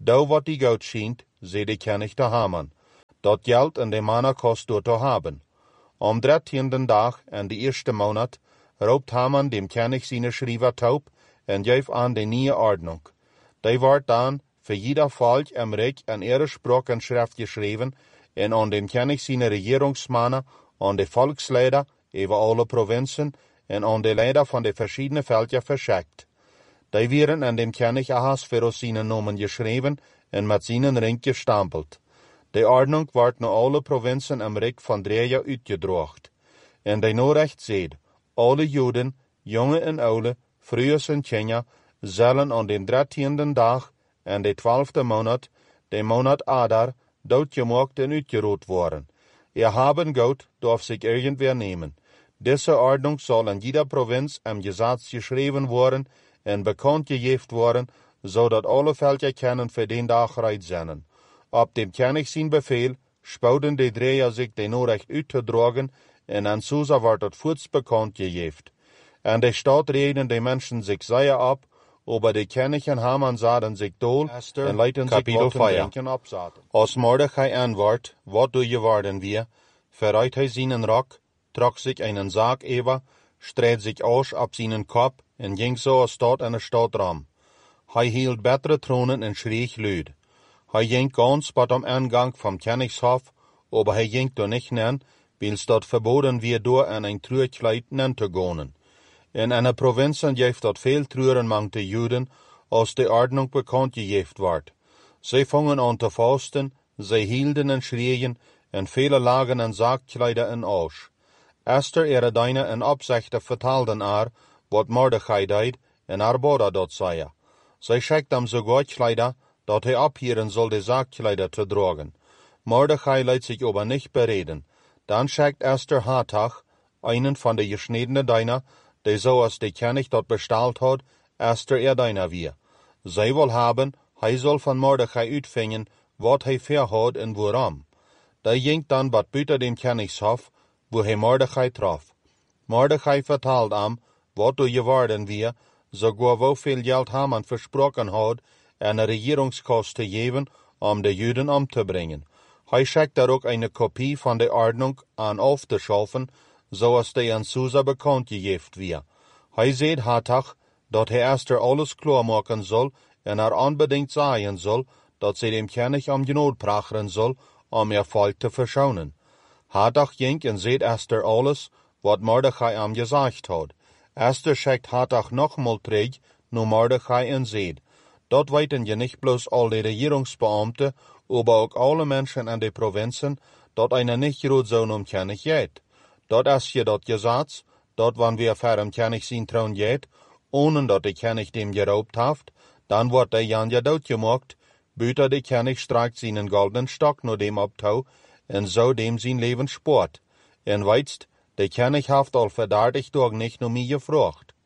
Da wat die goud schient, ze de König te Haman. Dat geld en de manna kost door te haben. Am dertienden dag en de eerste maand roopt Haman dem König seine Schriever taub en geeft aan de nieuwe ordnung. Die wordt dan für jeder Volk im Reich in ihre Sprache en Schrift geschrieben en an dem König seine Regierungsmannen, an de Volksleider über alle Provinzen en an de Leider von de verschiedenen Völker verschickt. Die werden an dem König Ahasverus seine Namen geschrieben en mit seinen Ring gestampelt. Die Ordnung wordt naar alle Provinzen im Reich von drei Jahren uitgedroogd. En die Nachricht zegt, alle Juden, jonge en oude, vroeger en kinderen, zullen an den dertienden dag en de twaalfde maand, de maand Adar, doodgemaakt en uitgeroot worden. Ihr haben Gott darf sich irgendwer nehmen. Diese Ordnung soll in jeder Provinz im Gesetz geschrieben worden en bekannt gegeben worden, zodat alle Völker kennen für den Tag reit zijn. Op dem König zijn Befehl spouden de Dreher sich de Nachricht uitgedragen en an Susa wordt het voorts bekannt gegeben. En de Stadt reden de Menschen sich sehr ab, aber de König en Haman zaden sich dol en leiten sich Waffen abzaten. Als Mordechai antwoordt, wat doe je worden wir, verreit hij seinen Rock, trok sich einen Sarg über, streed sich aus ab seinen Kopf en ging so als Stadt en de Stadtraum. Hij hield bessere Thronen en schreeg luid. Hij ging ganz bei dem Eingang vom Königshof, aber hij ging da nicht nen, weil dort verboten wir door in ein Trüerkleid nen te gehen. In einer Provinz geeft dort veel Trüren mangte Juden, als die Ordnung bekannt gegeben wird. Sie fangen an zu fasten, sie hielden en schrien, en viele lagen en Sargkleider in Aus. Esther ihre deine en opzichte vertaalden haar, wat Mordechai deed, en haar Bruder dort zei. Zij schickt hem sogar Kleider, dat hij abhieren soll, die Sargkleider zu tragen. Mordechai lässt sich aber nicht bereden. Dann schickt Esther Hatach, einen von den geschnittenen Diener, der so als der König dort bestellt hat, Esther ihr Diener wir. Sie will haben, hij soll von Mordechai uitvingen, wat hij verhat en waarom. Die ging dann bat buiten dem Königshof, wo hij Mordechai traf. Mordechai vertelt am, wat du geworden wir, sogar woveel Geld Haman versprochen hat, eine Regierungskost te geben, um de Juden umzubringen. Hij schickt er ook eine Kopie von der Ordnung an aufzuschaffen, zoals die an Susa bekannt gegeben wird. Hij zegt Hatach, dat hij Esther alles klar machen soll en er unbedingt sagen soll, dat sie dem König um Genot prachen soll, um ihr Volk zu verschonen. Hatach ging en zegt Esther alles, wat Mordechai am gesagt hat. Esther schickt Hatach nochmal terug, nur Mordechai en zegt, dat weten je nicht bloß all die Regierungsbeamte, aber auch alle Menschen in de Provinzen, dat eine nicht groot zo'n um König geht. Dat is je dat Gesetz, dat wann wir für im König sein Thron geht, ohne dat der König dem geraubt haft, dann wird der Jan ja dood gemacht, büter der König streikt seinen goldenen Stock nur dem abtau, en so dem sein Leben sport. En weitst, der König haft al verdadigt durch nicht nur mir gefrucht.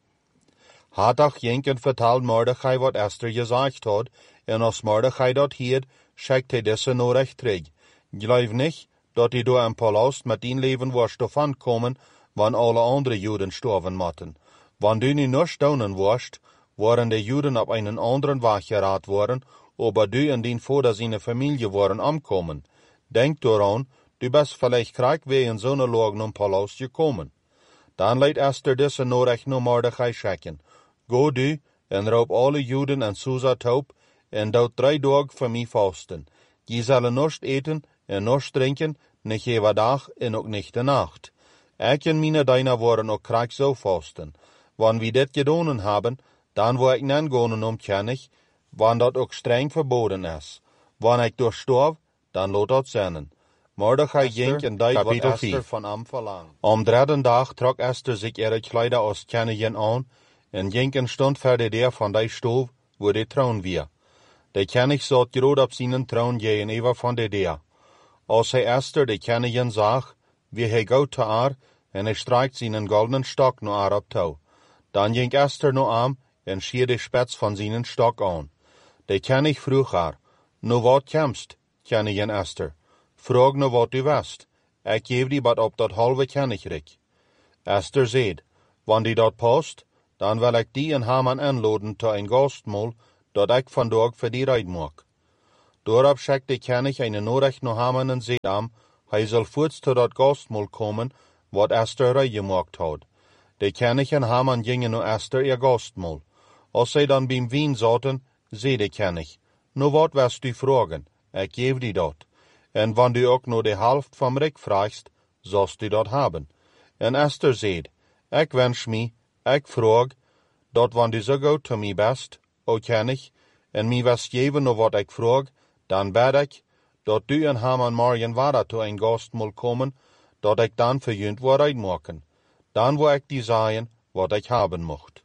Hatach ging en vertelt Mordechai, wat Esther gesagt hat, en als Mordechai dat hiert, schickt hij deze Nachricht terug. Glaub nicht, dat die door een Palast met die leven warst davon kommen, wann alle andere Juden sterven mochten. Wann du niet nur staunen warst, waren die Juden op einen anderen Weg geraten worden, aber du en die Vater seine Familie waren umkommen. Denk daran, du bist vielleicht krank wegen so einer Lage um Palast gekommen. Dann leidt Esther diese Nachricht naar Mordechai schicken. Go du en roep alle Juden en Susa taub, en dood drei Tage voor mij fasten. Je zullen nichts eten en nichts drinken, nicht jeder dag en ook nicht de nacht. Ik en meine Diener waren ook krank zo fasten. Wann wir dit gedaan haben, dann word ik nen gaan om König, wann dat ook streng verboden is. Wann ik durchstorf, dan laat dat zijn. Mordechai ging en deed wat Esther van hem verlangt. Am dritten dag trok Esther sich ihre Kleider aus Königin an, en ging en stond voor de deur van die stoof, wo de troon weer. De König zat groot op zijn troon gegenüber van de deur. Als hij Esther de Königin zag, wie hij goud te haar, en hij streikt zijn goldenen stok naar haar op touw. Dan ging Esther naar hem en schier de spets van zijn stok aan. De König vroeg haar, nu wat komst, Königin Esther? Vraag nu wat u wist. Ik geef die wat op dat halve Königreich. Esther zegt, wann die dat past, dan wil ik die en Haman inladen tot een gastmaal, dat ik vandaag voor die reid maak. Daarop schickt de König eine Nachricht nach Haman und sagt ihm, hij soll voorts zu dat Gastmahl kommen, wat Esther reingemacht hat. De König und Haman gingen naar Esther ihr Gastmahl. Als sie dann beim Wien saßen, zei de König, nu wat wirst du fragen, ich gebe dir dat. En wann du auch nur die Hälfte vom Reich fragst, sollst du dat haben. En Esther sagt, ich wünsch mich, ich frag, dat wann du so gut zu mir bist, o König, en mir wirst geben nur wat ich frag, dann bed ich, dat du en Haman morgen weiter zu ein Gastmahl kommen, dat ich dann für jünd wat reinmachen. Dann wo ich die sagen, wat ich haben mocht.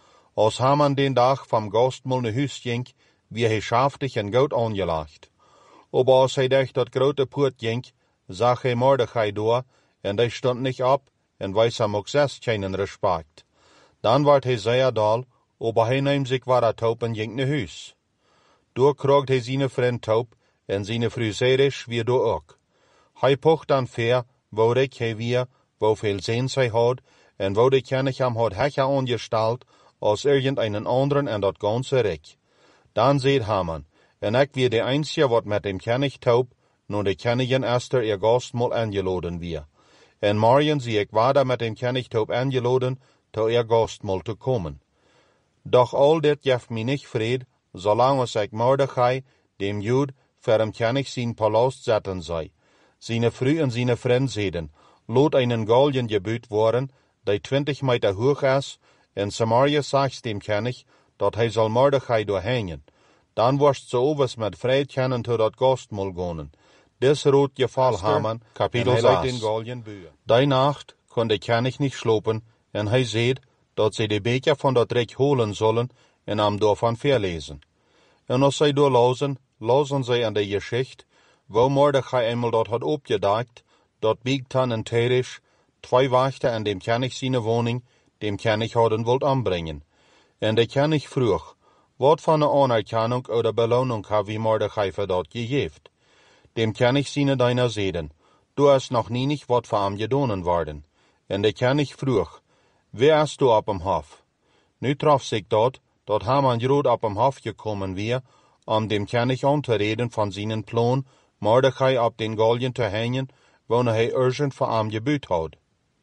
Als Haman den Tag vom Gastmahl nach Hus ging, wie hij schaftig en gut angelagt. Aber als hij durch dat grote Poort ging, zag hij Mordechai door, en hij stond nicht ab, en weis hem ook selbst keinen Respekt. Dann ward hij sehr dal, aber hij nahm sich weiter taub en ging nach Hus. Door krogt hij seine vriend taub, en seine vrouw Zeresh wie door ook. Hij pocht dan ver, wo rijk hij weer, wo veel zin zij had, en wo de König hem had hecher angestalt, als irgendeinen anderen en dat ganze Reich. Dann seht Haman, en ik wie de einzige, wat met dem König taub, nun de Königin Esther ihr Gastmahl eingeladen wir. En morgen zie ik weiter met dem König taub eingeladen, zu ihr Gastmahl zu kommen. Doch all dit geeft mij nicht Fried, solange ich Mordechai, dem Jud, für dem König sein Palast setzen sei. Seine Frau und seine Freund sehen, lot einen Galgen gebüht worden, der twintig Meter hoch ist, in Samaria sagst dem König, dat hij soll Mordechai doorhängen. Dan worst zo overs met vrijheid kennen to dat Gastmahl gonen. Des rot geval Haman, Kapitel zes. Die Nacht kon de König nicht schlopen, en hij seht, dat sie de Beker von dat Reich holen sollen, en am davon verlesen. En als zij doorlosen, losen zij an de Geschichte, wo Mordechai einmal dort hat opgedagt, dort biegt han en Teresh, zwei Wächter an dem König seine Wohnung, dem König hadden wollt anbringen. En de König vroeg, wat van een anerkennung oder Belohnung hab wie Mordechai für dat gegeben. Dem König seine deiner Seden, du hast noch nie nicht wat für am gedonen worden. En de König vroeg, wer hast du ab am Hof? Nu traf sich dort, dat Haman groot ab am Hof gekommen wir, um dem König anzureden von seinen Plan, Mordechai ab den Galgen zu hängen, wo hij urgent für am gebüht hat.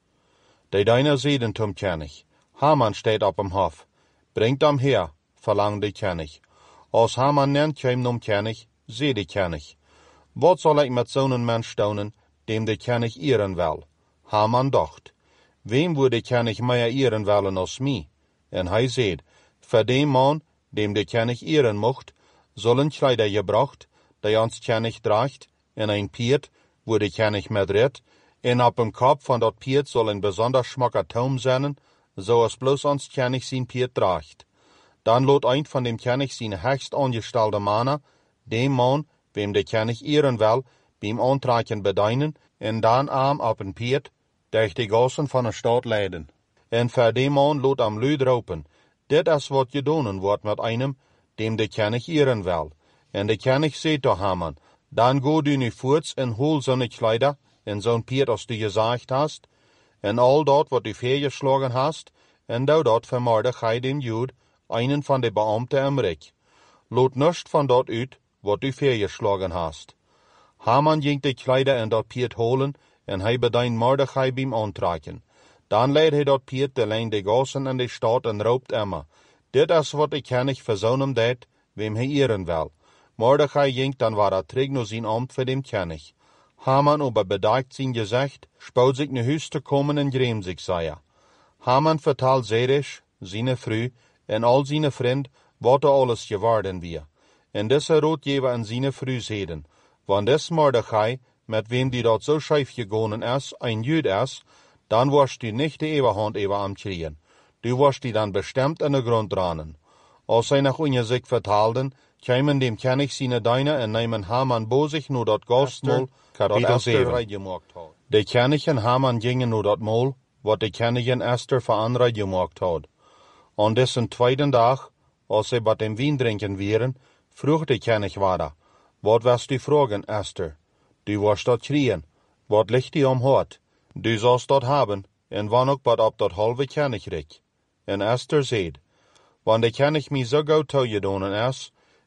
De deiner Seden zum König, Haman steht ab am Hof, bringt am her, verlangt de König. Als Haman nennt hem nom König, seh de König. Wat soll ich mit zo'n Mensch staunen, dem de König ehren will? Haman dacht, wem würde de König mehr ehren wollen als mich? En hij seht, für den Mann, dem de König ehren mocht, sollen Kleider gebracht, die ans König draagt, en ein Piet, wo de König mit redt, en ab dem Kopf von dat Piet soll ein besonders schmacker Taum sein, so als bloß ans König sein Piet draagt. Dann lot ein von dem König seine höchst angestellte Mann, dem Mann, wem der König ehren will, beim Antragen bedeinen, en dann arm ab ein Piet, durch die Gassen von der Stadt leiden. En für dem Mann lot am Lüd ropen, dit is wat gedonen wordt mit einem, dem der König ehren will. En der König sagt zu Haman, dann go du nu voorts en hol seine Kleider, en zo'n Piet als du gesagt hast, en all dort wat du vergeschlagen hast, en du dort für Mordechai den Jud, einen von de Beamten im Reich. Lot nicht von dort uit, wat du vergeschlagen hast. Haman ging die Kleider en dat Piet holen, en hij bedeint Mordechai beim Antragen. Dan leidt hij dat Piet de lijn de Gassen en de Stadt en roopt immer. Dit is wat de König verzonen deed, wem hij ehren will. Mordechai ging dan war er terug naar zijn Amt für dem König. Haman aber bedacht sein Gesicht, spaut sich nach Hus zu kommen en grämt sich sei. Haman vertalt Zeresh, seine Frau, en all seine Freund, wat er alles geworden wir. En diese Rotgeber an seine Frau sehen, wann des Mordechai, mit wem die dort so scheif gegangen ist, ein Jüd ist, dann wirst du nicht die Eberhand über am kriegen. Du wirst die dann bestimmt in den Grund ranen. Als sie nach unser sich vertalten, kämen dem König seine Deine und nehmen Haman bo sich nur dort Gastmahl, Kapitel sieben. Der König und Haman gingen nur dort Mahl, wat die Königin Esther für andere gemacht hat. An dessen zweiten Tag, als sie bei dem Wein trinken wären, frug der König weiter, wat wirst du fragen, Esther? Du wirst dort kriegen, wat liegt dir am Hort? Du sollst dort haben, en wann ook bad ab dat halve Königreich. En Esther seht, wann der König mi so gut toegedonen is,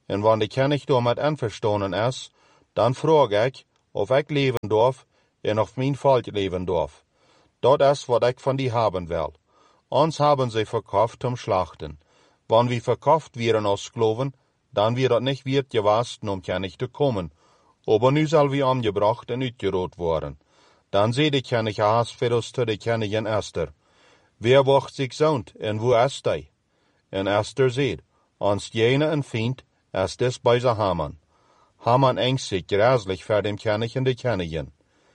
en wann de König damit einverstanden ist, dann frage ich, of ich leben darf en of mein Volk leben darf. Dat ist, wat ich von die haben will. Uns haben sie verkauft zum Schlachten. Wann wir verkauft wären als Sklaven, dann wird das nicht wert gewesen, um König zu kommen. Aber nu soll wir umgebracht und uitgerot worden. Dann seh de König Ahasverus zu de Königin Esther. Wer wacht sich zoont en wo ist hij? En Esther seht, ons jene en Feind ist des bei Haman. Haman ängst sich gräslich vor dem König und de Königin.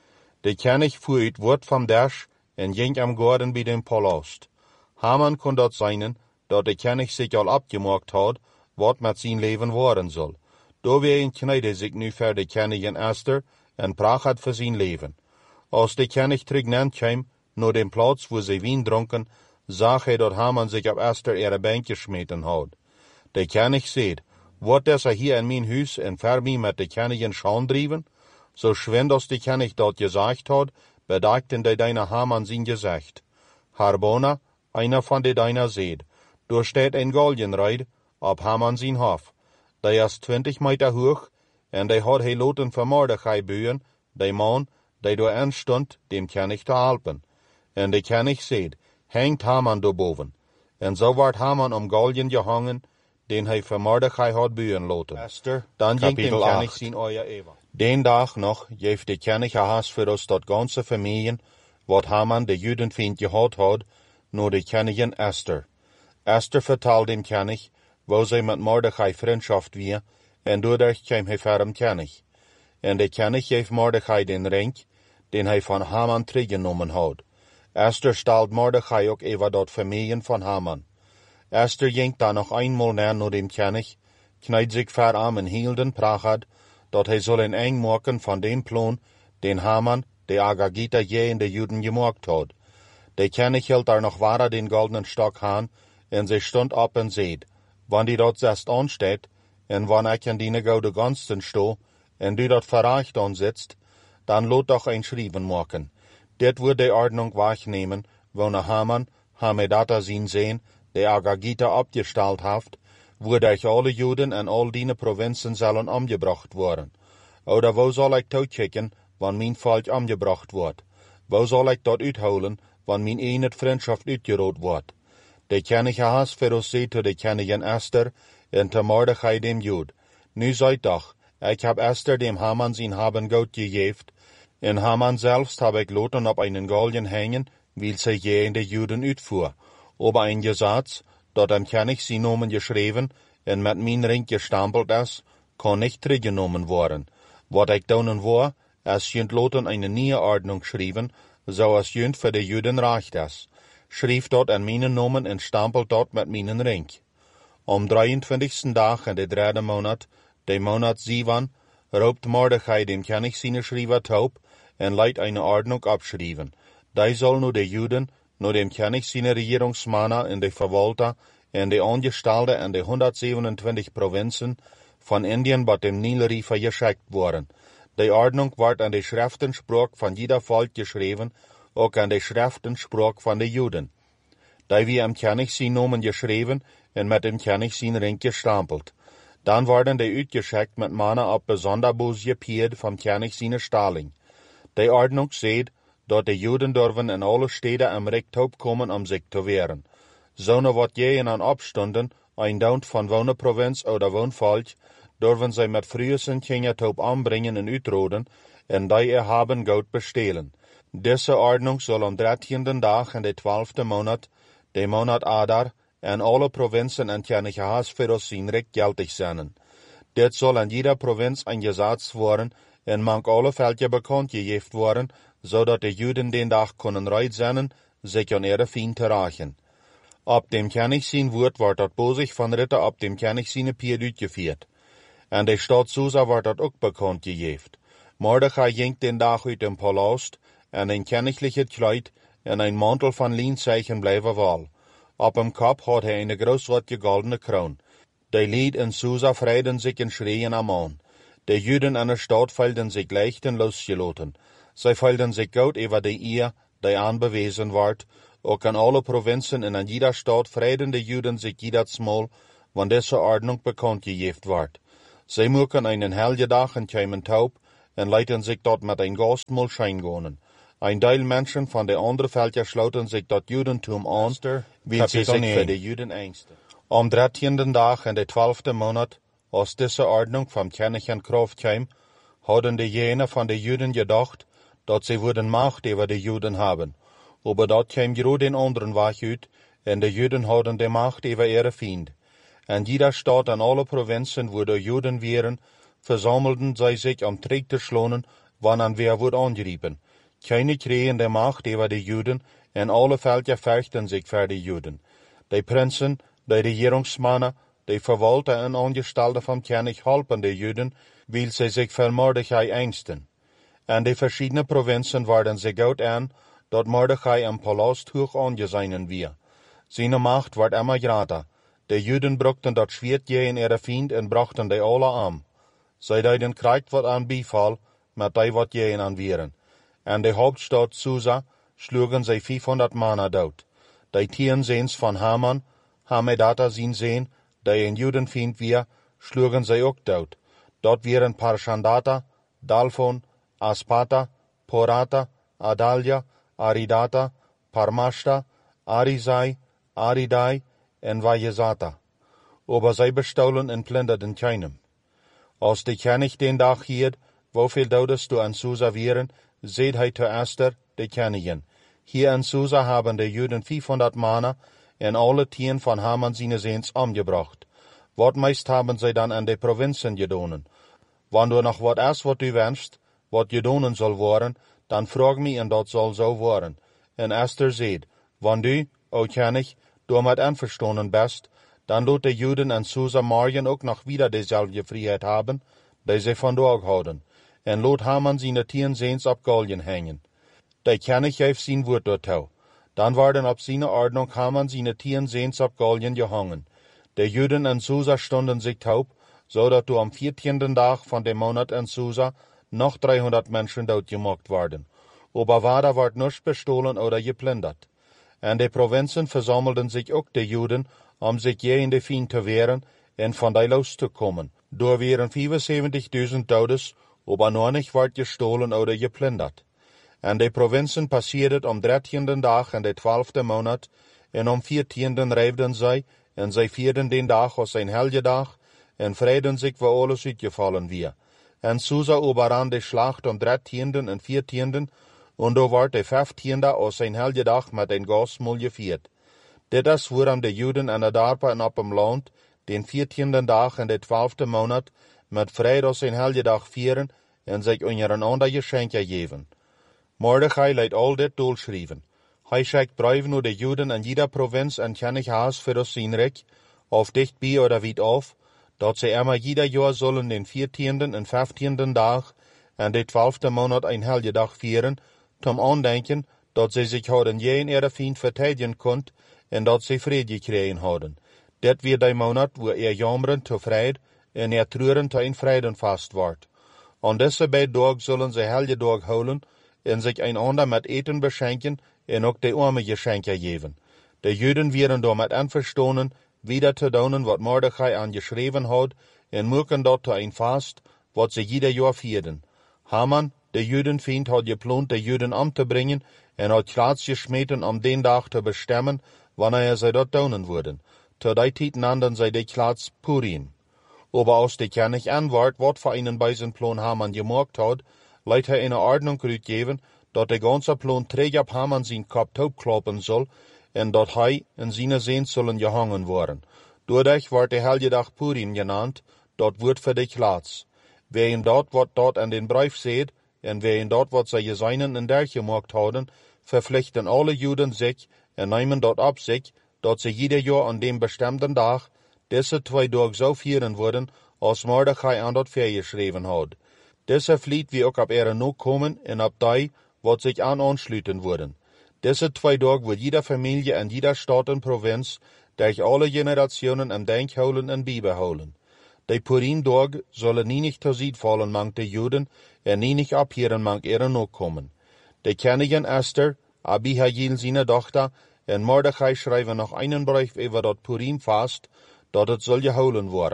De König fuhr Wort vom Dash en ging am Garten bei dem Palast. Haman kon dort sein, dat de König sich al abgemacht hat, wat mit sein Leben worden soll. Da wer kneide sich nu für de Königin Esther en prachat für sein Leben. Als de König terug kwam, naar dem Platz, wo sie Wein dronken, zag hij dat Haman sich auf Esther ihre Bank geschmeten hat. De König seht, wat is er hier in mijn huis en ver mij met de Königin schauen driven? So schwind als de König dat gesagt hat, bedachten de deine Haman sein Gesicht. Harbona, einer von de deiner seht, da steht ein Galgenreid, ab Haman sein Hof. Der ist twintig Meter hoch, en der hat he loten für Mordechai bühen, der Mann, der da anstund, dem König zu helpen. En de König seht, hängt Haman da boven. En so ward Haman um Galgen gehangen, den hij für Mordechai hat bühen loten. Esther, dann ging dem König sein euer Eva. Den Tag noch, geeft de König Ahasverus dat ganze Familien, wat Haman de Judenfeind gehad had, nur de Königin Esther. Esther vertalt dem König, wo sie mit Mordechai Freundschaft wie, en dadurch kam hij vor dem König. En de König geeft Mordechai den Ring, den hij von Haman teruggenommen had. Esther stalt Mordechai ook über dat Familien von Haman. Esther ging dann noch einmal näher nur dem König, kneid sich vor am en hielden prachat, dat hij soll eng maken von dem Plan, den Haman, de Agagita je in de Juden gemacht had. De König hielt daar noch wahrer den goldenen Stock an, en sie stund op en seht, wann die dort zest ansteht, en wann ich an die goude Gunsten sto, en du dort verreicht ansitzt, dann lot doch ein Schrieben machen. Dit wird die Ordnung wahrnehmen, wo ne Haman, Hamedata sin sehen, der Agagita abgestellt haft, wo durch alle Juden en all die Provinzen sollen umgebracht worden. Oder wo soll ich totschicken, wann mein Volk umgebracht wird? Wo soll ich dort uitholen, wann mein eenet Freundschaft uitgerot wird? De König Ahasverus seht zu de Königin Esther en te Mordechai dem Jud. Nu seid doch, ich hab Esther dem Haman sein Haben Gold gegeft, en Haman selbst hab ich loten op einen Galgen hängen, weil sie je in de Juden uitfuhr. Aber ein Gesetz, dat am König sie Nomen geschrieben en mit mein Ring gestampelt ist, kann nicht zurückgenommen worden. Wat ich donen war, es jünt loten eine neue Ordnung schrieben, so es jünt für de Juden recht ist. Schrieb dort an meinen Nomen en stampelt dort mit meinen Ring. Am drieëntwintigsten Tag in de derde Monat, de Monat Sivan, roopt Mordechai dem König seine Schreiber taub en leidt eine Ordnung abschrieben. Die soll nur de Juden, nur dem König seine Regierungsmänner in de Verwalter en de Angestellte in de hundertsiebenundzwanzig Provinzen von Indien bei dem Nilrifer geschickt worden. Die Ordnung wird an de Schriftensprach von jeder Volk geschrieben, auch an de Schriftensprach von de Juden. Die wie am König sie Nomen geschrieben en mit dem König sein Ring gestampelt. Dann werden die uitgeschickt mit Männer ab besonderbos gepierd vom König seine Stalling. Die Ordnung seht, dat de Juden dürfen in alle Städte am Rechthof kommen, um sich zu wehren. So ne wat je in an Abstunden, ein Daunt von Wohnprovinz oder Wohnvolk, dürfen sie mit frühesten Kindertop anbringen und uitroden, en die ihr haben Gold bestehlen. Diese Ordnung soll am dertienden Tag in de twaalfde Monat, de Monat Adar, en alle Provinzen en König Ahasverus sein Recht geltig sein. Dit soll in jeder Provinz ein Gesetz worden, en mank alle Völker bekannt gegeft worden, so dat de Juden den Tag können reit sein, sich an ihre Feind zu rächen. Ab dem König sein Wort wird dat bosig von Ritter ab dem König seine Pied uitgeführt. En de Stadt Susa wird dat ook bekannt gegeft. Mordechai ging den Tag uit dem Palast, en ein königliches Kleid, en ein Mantel von Lienzeichen bleiben wahl. Ab dem Kopf hat er eine großartige goldene Kroon. Die Lied in Susa freiden sich in Schreien am Mann. Die Juden an der Stadt feilden sich leicht und losgeloten. Sie feilden sich gut über die Ehe, die anbewiesen ward, auch in alle Provinzen und in jeder Stadt freiden die Juden sich jedes Mal, wann diese Ordnung bekannt gegeben ward. Sie mögen einen hellen Tag und kämen taub und leiten sich dort mit ein Gastmahl scheingonen. Ein Teil Menschen von der anderen Völker schloten sich dort Judentum an, weil sie sich für die Juden ängsten. Am dertienden Tag in der zwölften Monat, als diese Ordnung vom König in Kraft kam, hatten die jene von den Juden gedacht, dass sie würden Macht über die Juden haben. Aber dort kam gerade den anderen Weg ut, und die Juden hatten die Macht über ihre Feind. In jeder Stadt und alle Provinzen, wo die Juden wären, versammelten sie sich, um Krieg zu schlagen, wann an wer wurde angegriffen. Keine kriegen die Macht über die Juden, und alle Völker fürchten sich für die Juden. Die Prinzen, die Regierungsmänner, die Verwalter und Angestellte vom König halfen die Juden, weil sie sich für Mordechai ängsten. Und die verschiedenen Provinzen waren sich gut an, dass Mordechai im Palast hoch angesehen wird. Seine Macht wird immer größer. Die Juden brachten das Schwert gegen ihre Feind und brachten die alle an. Sie deuten Krieg wat an Bifall, mit die wat gegen an vieren. In die Hauptstadt Susa schlugen sie fünfhundert Männer tot. Die Tierensehns von Haman, Hamedata sin Sehn, die ein Judenfeind wir, schlugen sie auch tot. Dort wären Parshandata, Dalphon, Aspata, Porata, Adalia, Aridata, Parmashta, Arisai, Aridai und Vajezata. Aber sie bestohlen und plünderten keinem. Als die König den Tag hielt, wieviel Todes du an Susa wären, seht hij zuerst die Königin. Hier in Susa haben die Juden fünfhundert Männer und alle Tieren von Haman seine Sehns umgebracht. Wat meist haben sie dann an die Provinzen gedonen. Wenn du noch wat erst wat du wünschst, wat gedonen soll worden, dann frag mich und dat soll so worden. Und Esther seht, wenn du, o König, du mit einverstanden bist, dann lot die Juden in Susa morgen auch noch wieder dieselbe Freiheit haben, die sie von dort haben. Und lot Haman seine Tieren Sehns ab Galgen hängen. Der König gab sein Wort dortau. Dann werden ab seiner Ordnung Haman seine Tieren Sehns ab Galgen gehangen. Die Juden in Susa stunden sich taub, so dass du am vierzehnten Tag von dem Monat in Susa noch dreihundert Menschen dort gemacht werden. Aber weiter wird nichts bestohlen oder geplündert. In die Provinzen versammelten sich auch die Juden, um sich gegen die Feind zu wehren und von die loszukommen. Da wären fünfundsiebzigtausend Todes, aber noch nicht wird gestohlen oder geplündert. In die Provinzen passierte am dertienden Tag in der zwölften Monat, und am vierzehnten reibten sie, und sie vierten den Tag als ein Helgetag, und freuten sich, wo alles uitgefallen wir. En Susa überrann die Schlacht am dertienden und vierzehnten, und da ward der fünfzehnte als ein Helgetag mit ein Gastmahl geviert. Dit wurden die Juden in der Darpa und ab dem Land, den vierzehnten Tag in der zwölften Monat, mit Fried als ein Helgetag vieren, und sich untereinander Geschenke geben. Mordechai leidt all dit doorschrijven. Hij schickt Brieven naar de Juden in jeder Provinz en König Haas für das sein Reich, auf dichtbij oder weit auf, dat sie immer jeder Jahr sollen den vierzehnten und fünfzehnten Tag en de zwölften Monat ein Helgetag vieren, zum Andenken, dat sie sich hadden jeden ihre Feind verteidigen konnt, en dat sie Friede gekriegen hadden. Dit wird der Monat, wo er jammern zu Fried en er treuren zu ein Friedenfest ward. An diese beiden Tage sollen sie Helgetag holen, en sich einander mit Eten beschenken en ook de arme Geschenke geben. De Juden wären damit einverstanden, wieder zu tun, wat Mordechai angeschrieben hat, en mögen dort ein Fast, wat sie jeder Jahr vierten. Haman, der Judenfeind, hat geplant, die Juden umzubringen, en hat Platz geschmeten, um den Tag zu bestimmen, wann er sie dort tun würden. Zu der Zeit nannten sie die Platz Purim. Aber aus der König anwart, wat für einen bei seinem Plan Haman gemacht hat, leidt er eine Ordnung geben, dat der ganze Plan träg ab Haman sein Kopf taub kloppen soll, en dat hij en seine Sehns sollen gehangen worden. Dadurch wird der Helgetag Purim genannt, dat wird für die Platz. Wer in dort wat dort an den Brief seht, en wer in dort wat sie seinen in der gemacht haben, verpflichten alle Juden sich en nehmen dort ab sich, dat sie jeder Jahr an dem bestimmten Tag diese zwei Tage so vieren würden, als Mordechai an dort geschrieben hat. Diese Fliet wie auch ab ihre noch kommen en ab die, wat sich an anschließen würden. Diese zwei Tage wird jeder Familie in jeder Stadt und Provinz durch alle Generationen im Denk holen und beibehalten. Die Purim-Tag sollen nie nicht zur Sied fallen, mang die Juden, und nie nicht abhören, mang ihre Nachkommen. Die Königin Esther, Abihail seine Tochter, und Mordechai schreiben noch einen Brief über das Purim-Fast, dat es soll geholen worden.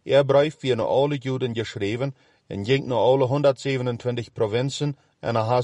Er Brief wird naar alle Juden geschreven en ging naar alle honderdzevenentwintig provinzen en er